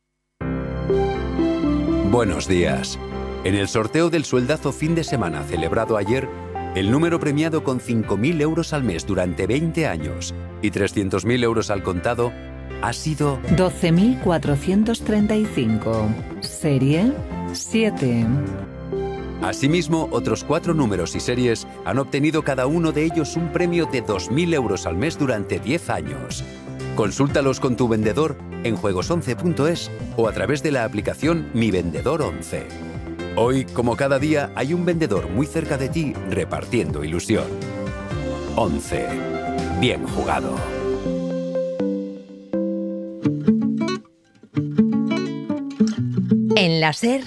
Speaker 27: Buenos días. En el sorteo del sueldazo fin de semana celebrado ayer, el número premiado con cinco mil euros al mes durante veinte años y trescientos mil euros al contado ha sido
Speaker 29: doce mil cuatrocientos treinta y cinco. Serie siete.
Speaker 27: Asimismo, otros cuatro números y series han obtenido cada uno de ellos un premio de dos mil euros al mes durante diez años. Consúltalos con tu vendedor en juegos once punto es o a través de la aplicación Mi Vendedor once. Hoy, como cada día, hay un vendedor muy cerca de ti repartiendo ilusión. once. Bien jugado.
Speaker 4: En la SER,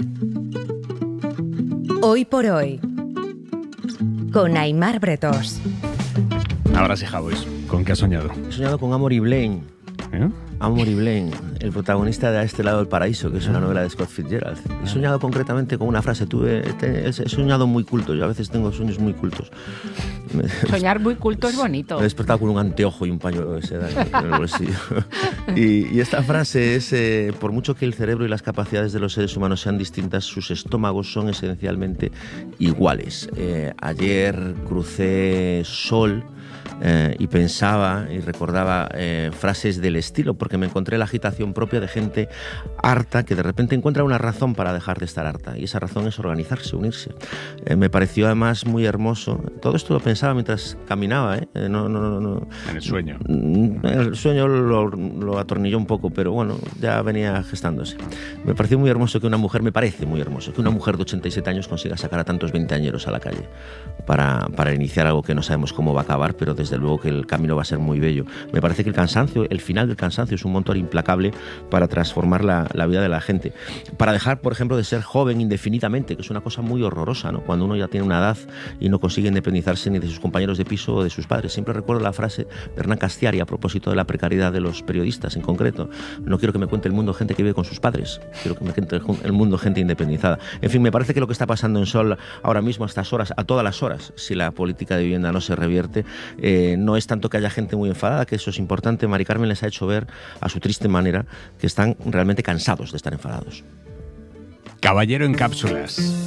Speaker 4: Hoy por Hoy, con Aimar Bretos.
Speaker 9: Ahora sí, Javois, ¿con qué has soñado?
Speaker 15: He soñado con Amory Blaine.
Speaker 9: ¿Eh?
Speaker 15: Amory Blaine, el protagonista de A este lado del paraíso, que es una novela de Scott Fitzgerald. He soñado concretamente con una frase. Tuve, he, he soñado muy culto. Yo a veces tengo sueños muy cultos.
Speaker 30: Soñar muy culto es bonito.
Speaker 15: Me he despertado con un anteojo y un pañuelo de seda en el bolsillo. y, y esta frase es, eh, por mucho que el cerebro y las capacidades de los seres humanos sean distintas, sus estómagos son esencialmente iguales. Eh, ayer crucé Sol eh, y pensaba y recordaba eh, frases del estilo, porque me encontré la agitación propia de gente harta que de repente encuentra una razón para dejar de estar harta, y esa razón es organizarse, unirse. Eh, me pareció además muy hermoso. Todo esto lo pensaba mientras caminaba, ¿eh? No, no, no, no.
Speaker 9: En el sueño.
Speaker 15: El sueño lo, lo atornilló un poco, pero bueno, ya venía gestándose. Me pareció muy hermoso que una mujer, me parece muy hermoso, que una mujer de ochenta y siete años consiga sacar a tantos veinteañeros a la calle para, para iniciar algo que no sabemos cómo va a acabar, pero desde luego que el camino va a ser muy bello. Me parece que el cansancio, el final del cansancio es un motor implacable para transformar la, la vida de la gente. Para dejar, por ejemplo, de ser joven indefinidamente, que es una cosa muy horrorosa, ¿no? Cuando uno ya tiene una edad y no consigue independizarse ni de sus compañeros de piso o de sus padres. Siempre recuerdo la frase de Hernán Castiari a propósito de la precariedad de los periodistas en concreto. No quiero que me cuente el mundo gente que vive con sus padres, quiero que me cuente el mundo gente independizada. En fin, me parece que lo que está pasando en Sol ahora mismo a estas horas, a todas las horas, si la política de vivienda no se revierte, eh, no es tanto que haya gente muy enfadada, que eso es importante. Mari Carmen les ha hecho ver a su triste manera que están realmente cansados de estar enfadados.
Speaker 9: Caballero en cápsulas.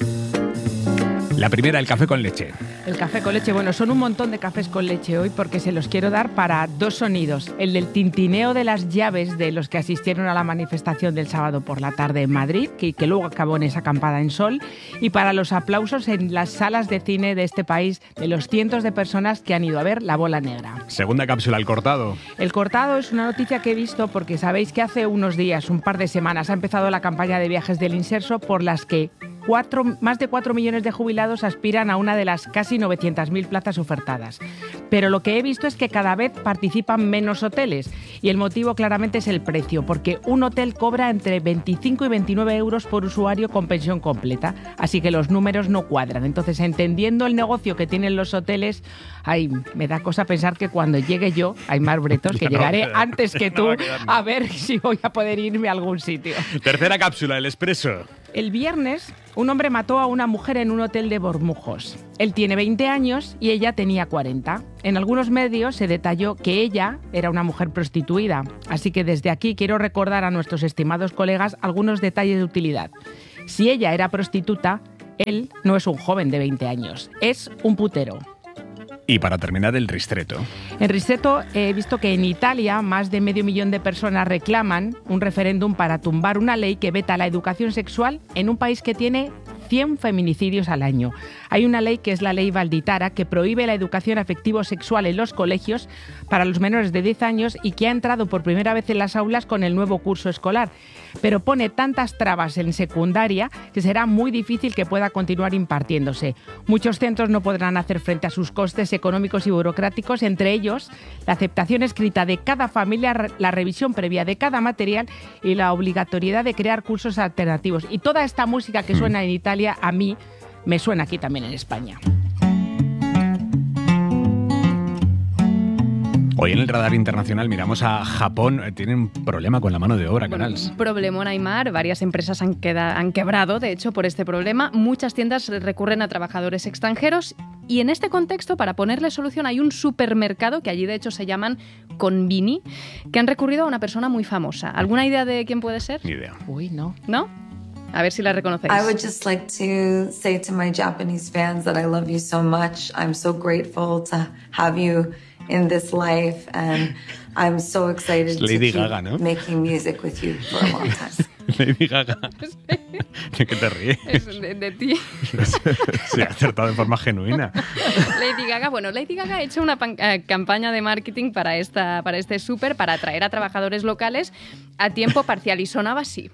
Speaker 9: La primera, el café con leche.
Speaker 30: El café con leche, bueno, son un montón de cafés con leche hoy porque se los quiero dar para dos sonidos. El del tintineo de las llaves de los que asistieron a la manifestación del sábado por la tarde en Madrid, que, que luego acabó en esa acampada en sol, y para los aplausos en las salas de cine de este país de los cientos de personas que han ido a ver La Bola Negra.
Speaker 9: Segunda cápsula, el cortado.
Speaker 30: El cortado es una noticia que he visto porque sabéis que hace unos días, un par de semanas, ha empezado la campaña de viajes del Inserso por las que Cuatro, más de cuatro millones de jubilados aspiran a una de las casi novecientas mil plazas ofertadas. Pero lo que he visto es que cada vez participan menos hoteles y el motivo claramente es el precio, porque un hotel cobra entre veinticinco y veintinueve euros por usuario con pensión completa, así que los números no cuadran. Entonces, entendiendo el negocio que tienen los hoteles, ay, me da cosa pensar que cuando llegue yo, Aimar Bretos, que llegaré antes que tú, a ver si voy a poder irme a algún sitio.
Speaker 9: Tercera cápsula, el expreso.
Speaker 30: El viernes, un hombre mató a una mujer en un hotel de Bormujos. Él tiene veinte años y ella tenía cuarenta. En algunos medios se detalló que ella era una mujer prostituida. Así que desde aquí quiero recordar a nuestros estimados colegas algunos detalles de utilidad. Si ella era prostituta, él no es un joven de veinte años, es un putero.
Speaker 9: Y para terminar, el ristretto.
Speaker 30: En Ristretto he visto que en Italia más de medio millón de personas reclaman un referéndum para tumbar una ley que veta la educación sexual en un país que tiene cien feminicidios al año. Hay una ley que es la ley Valditara que prohíbe la educación afectivo-sexual en los colegios para los menores de diez años y que ha entrado por primera vez en las aulas con el nuevo curso escolar. Pero pone tantas trabas en secundaria que será muy difícil que pueda continuar impartiéndose. Muchos centros no podrán hacer frente a sus costes económicos y burocráticos, entre ellos la aceptación escrita de cada familia, la revisión previa de cada material y la obligatoriedad de crear cursos alternativos. Y toda esta música que suena en Italia, a mí me suena aquí también en España.
Speaker 9: Hoy en el radar internacional miramos a Japón. Tienen un problema con la mano de obra,
Speaker 10: Bueno,
Speaker 9: Canals.
Speaker 10: un problemón, Aimar. Varias empresas han, queda, han quebrado, de hecho, por este problema. Muchas tiendas recurren a trabajadores extranjeros y en este contexto, para ponerle solución, hay un supermercado, que allí de hecho se llaman Konbini, que han recurrido a una persona muy famosa. ¿Alguna idea de quién puede ser?
Speaker 9: Ni idea.
Speaker 30: Uy, no.
Speaker 10: ¿No? A ver si la reconocéis.
Speaker 1: I would just like to say to my Japanese fans that I love you so much. I'm so grateful to have you in this life and I'm so excited to
Speaker 9: Lady
Speaker 1: keep
Speaker 9: Gaga, ¿no?
Speaker 1: making music with you for a long time.
Speaker 9: Lady Gaga. ¿De qué te ríes?
Speaker 10: Es de, de ti.
Speaker 9: Se ha acertado de forma genuina.
Speaker 10: Lady Gaga, bueno, Lady Gaga ha hecho una pan- eh, campaña de marketing para, esta, para este súper, para atraer a trabajadores locales a tiempo parcial y sonaba así.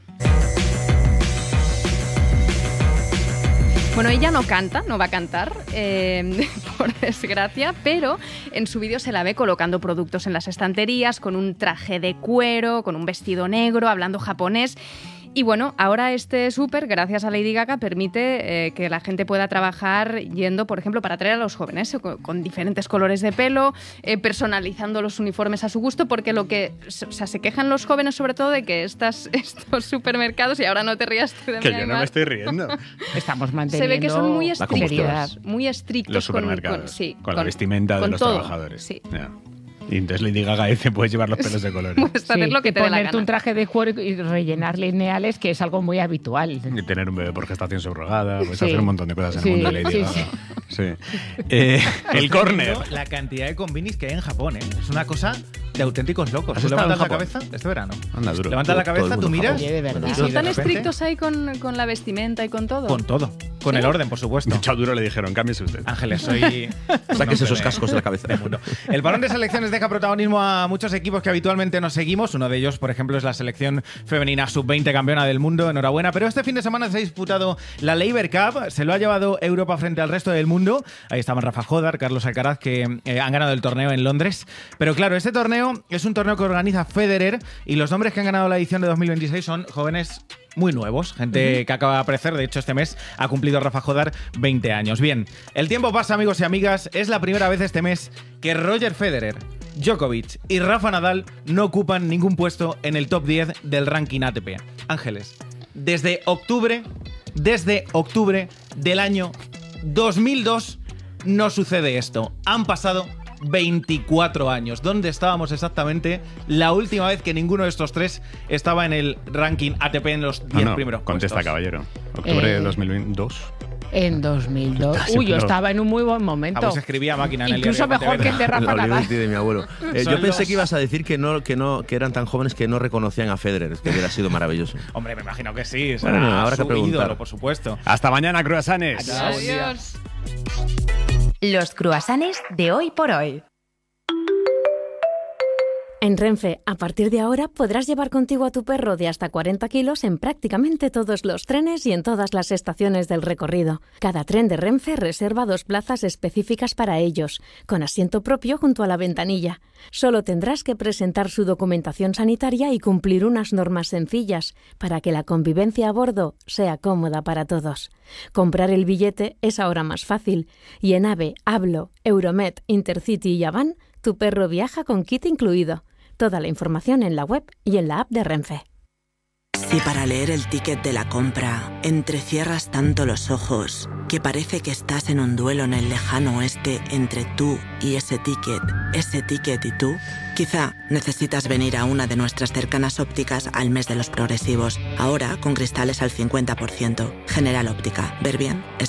Speaker 10: Bueno, ella no canta, no va a cantar, eh, por desgracia, pero en su vídeo se la ve colocando productos en las estanterías, con un traje de cuero, con un vestido negro, hablando japonés. Y bueno, ahora este súper, gracias a Lady Gaga, permite eh, que la gente pueda trabajar yendo, por ejemplo, para atraer a los jóvenes, eh, con, con diferentes colores de pelo, eh, personalizando los uniformes a su gusto, porque lo que, o sea, se quejan los jóvenes sobre todo de que estas, estos supermercados, y ahora no te rías tú de
Speaker 9: Que
Speaker 10: mí,
Speaker 9: yo no
Speaker 10: Aimar,
Speaker 9: me estoy riendo.
Speaker 30: Estamos
Speaker 10: se
Speaker 30: manteniendo
Speaker 10: ve que son muy
Speaker 30: la
Speaker 10: estrictos,
Speaker 30: seriedad.
Speaker 10: muy estrictos
Speaker 9: Los
Speaker 10: con,
Speaker 9: supermercados.
Speaker 10: con, sí,
Speaker 9: con la vestimenta de
Speaker 10: con
Speaker 9: los
Speaker 10: todo,
Speaker 9: trabajadores.
Speaker 10: Sí.
Speaker 9: Ya. Y entonces Lady Gaga dice, puedes llevar los pelos de colores.
Speaker 10: Puedes hacer lo que
Speaker 30: y
Speaker 10: te dé la
Speaker 30: ponerte
Speaker 10: gana.
Speaker 30: un traje de cuero y rellenar lineales, que es algo muy habitual.
Speaker 9: Y tener un bebé por gestación subrogada, puedes
Speaker 30: Sí.
Speaker 9: hacer un montón de cosas en
Speaker 30: Sí,
Speaker 9: el mundo de Lady
Speaker 30: sí,
Speaker 9: Gaga.
Speaker 30: sí.
Speaker 9: Sí. Eh, el córner.
Speaker 2: La cantidad de combinis que hay en Japón, ¿eh? Es una cosa de auténticos locos.
Speaker 9: ¿Has
Speaker 2: Tú
Speaker 9: estado
Speaker 2: levantas la
Speaker 9: en Japón?
Speaker 2: cabeza este verano.
Speaker 9: Anda, duro.
Speaker 2: Levantas la
Speaker 9: Todo-
Speaker 2: cabeza,
Speaker 9: todo el
Speaker 2: tú
Speaker 9: mundo en
Speaker 2: miras.
Speaker 9: Japón.
Speaker 30: Oye, de verdad.
Speaker 10: ¿Y
Speaker 2: y
Speaker 10: son
Speaker 2: de
Speaker 10: tan
Speaker 2: repente-
Speaker 10: estrictos ahí con, con la vestimenta y con todo?
Speaker 2: Con todo. Con el orden, por supuesto.
Speaker 9: Mucho duro le dijeron, cámbiese usted.
Speaker 2: Ángeles, soy.
Speaker 15: Sáquese esos
Speaker 2: de-
Speaker 15: cascos de la cabeza.
Speaker 2: de mundo. El parón de selecciones deja protagonismo a muchos equipos que habitualmente nos seguimos. Uno de ellos, por ejemplo, es la selección femenina sub veinte campeona del mundo. Enhorabuena. Pero este fin de semana se ha disputado la Labour Cup. Se lo ha llevado Europa frente al resto del mundo. Ahí estaban Rafa Jodar, Carlos Alcaraz, que eh, han ganado el torneo en Londres. Pero claro, este torneo es un torneo que organiza Federer y los nombres que han ganado la edición de dos mil veintiséis son jóvenes muy nuevos, gente que acaba de aparecer. De hecho, este mes ha cumplido Rafa Jodar veinte años. Bien, el tiempo pasa, amigos y amigas. Es la primera vez este mes que Roger Federer, Djokovic y Rafa Nadal no ocupan ningún puesto en el top diez del ranking A T P. Ángeles, desde octubre, desde octubre del año dos mil dos no sucede esto. Han pasado veinticuatro años. ¿Dónde estábamos exactamente la última vez que ninguno de estos tres estaba en el ranking A T P en los diez
Speaker 9: no, no,
Speaker 2: primeros
Speaker 9: contesta,
Speaker 2: puestos?
Speaker 9: caballero. Octubre
Speaker 30: Eh,
Speaker 9: de dos mil veintidós.
Speaker 30: En dos mil dos. Uy, yo estaba en un muy buen momento.
Speaker 2: A vos escribía máquina en el
Speaker 30: Incluso
Speaker 2: diario
Speaker 30: mejor que el de Rafa
Speaker 15: La
Speaker 30: Nadal.
Speaker 15: Liberty de mi abuelo. Eh,
Speaker 2: Son
Speaker 15: yo pensé
Speaker 2: los-
Speaker 15: que ibas a decir que no, que no, que eran tan jóvenes que no reconocían a Federer, que hubiera sido maravilloso.
Speaker 2: Hombre, me imagino que sí. Será
Speaker 15: Bueno, habrá que
Speaker 2: su
Speaker 15: preguntar.
Speaker 2: ídolo, por supuesto.
Speaker 9: Hasta mañana, cruasanes.
Speaker 30: Adiós.
Speaker 4: Los cruasanes de hoy por hoy.
Speaker 21: En Renfe, a partir de ahora podrás llevar contigo a tu perro de hasta cuarenta kilos en prácticamente todos los trenes y en todas las estaciones del recorrido. Cada tren de Renfe reserva dos plazas específicas para ellos, con asiento propio junto a la ventanilla. Solo tendrás que presentar su documentación sanitaria y cumplir unas normas sencillas para que la convivencia a bordo sea cómoda para todos. Comprar el billete es ahora más fácil y en AVE, Hablo, Euromed, Intercity y Avan, tu perro viaja con kit incluido. Toda la información en la web y en la app de Renfe.
Speaker 3: Si para leer el ticket de la compra entrecierras tanto los ojos que parece que estás en un duelo en el lejano oeste entre tú y ese ticket, ese ticket y tú, quizá necesitas venir a una de nuestras cercanas ópticas al mes de los progresivos. Ahora con cristales al cincuenta por ciento. General Óptica. Ver bien es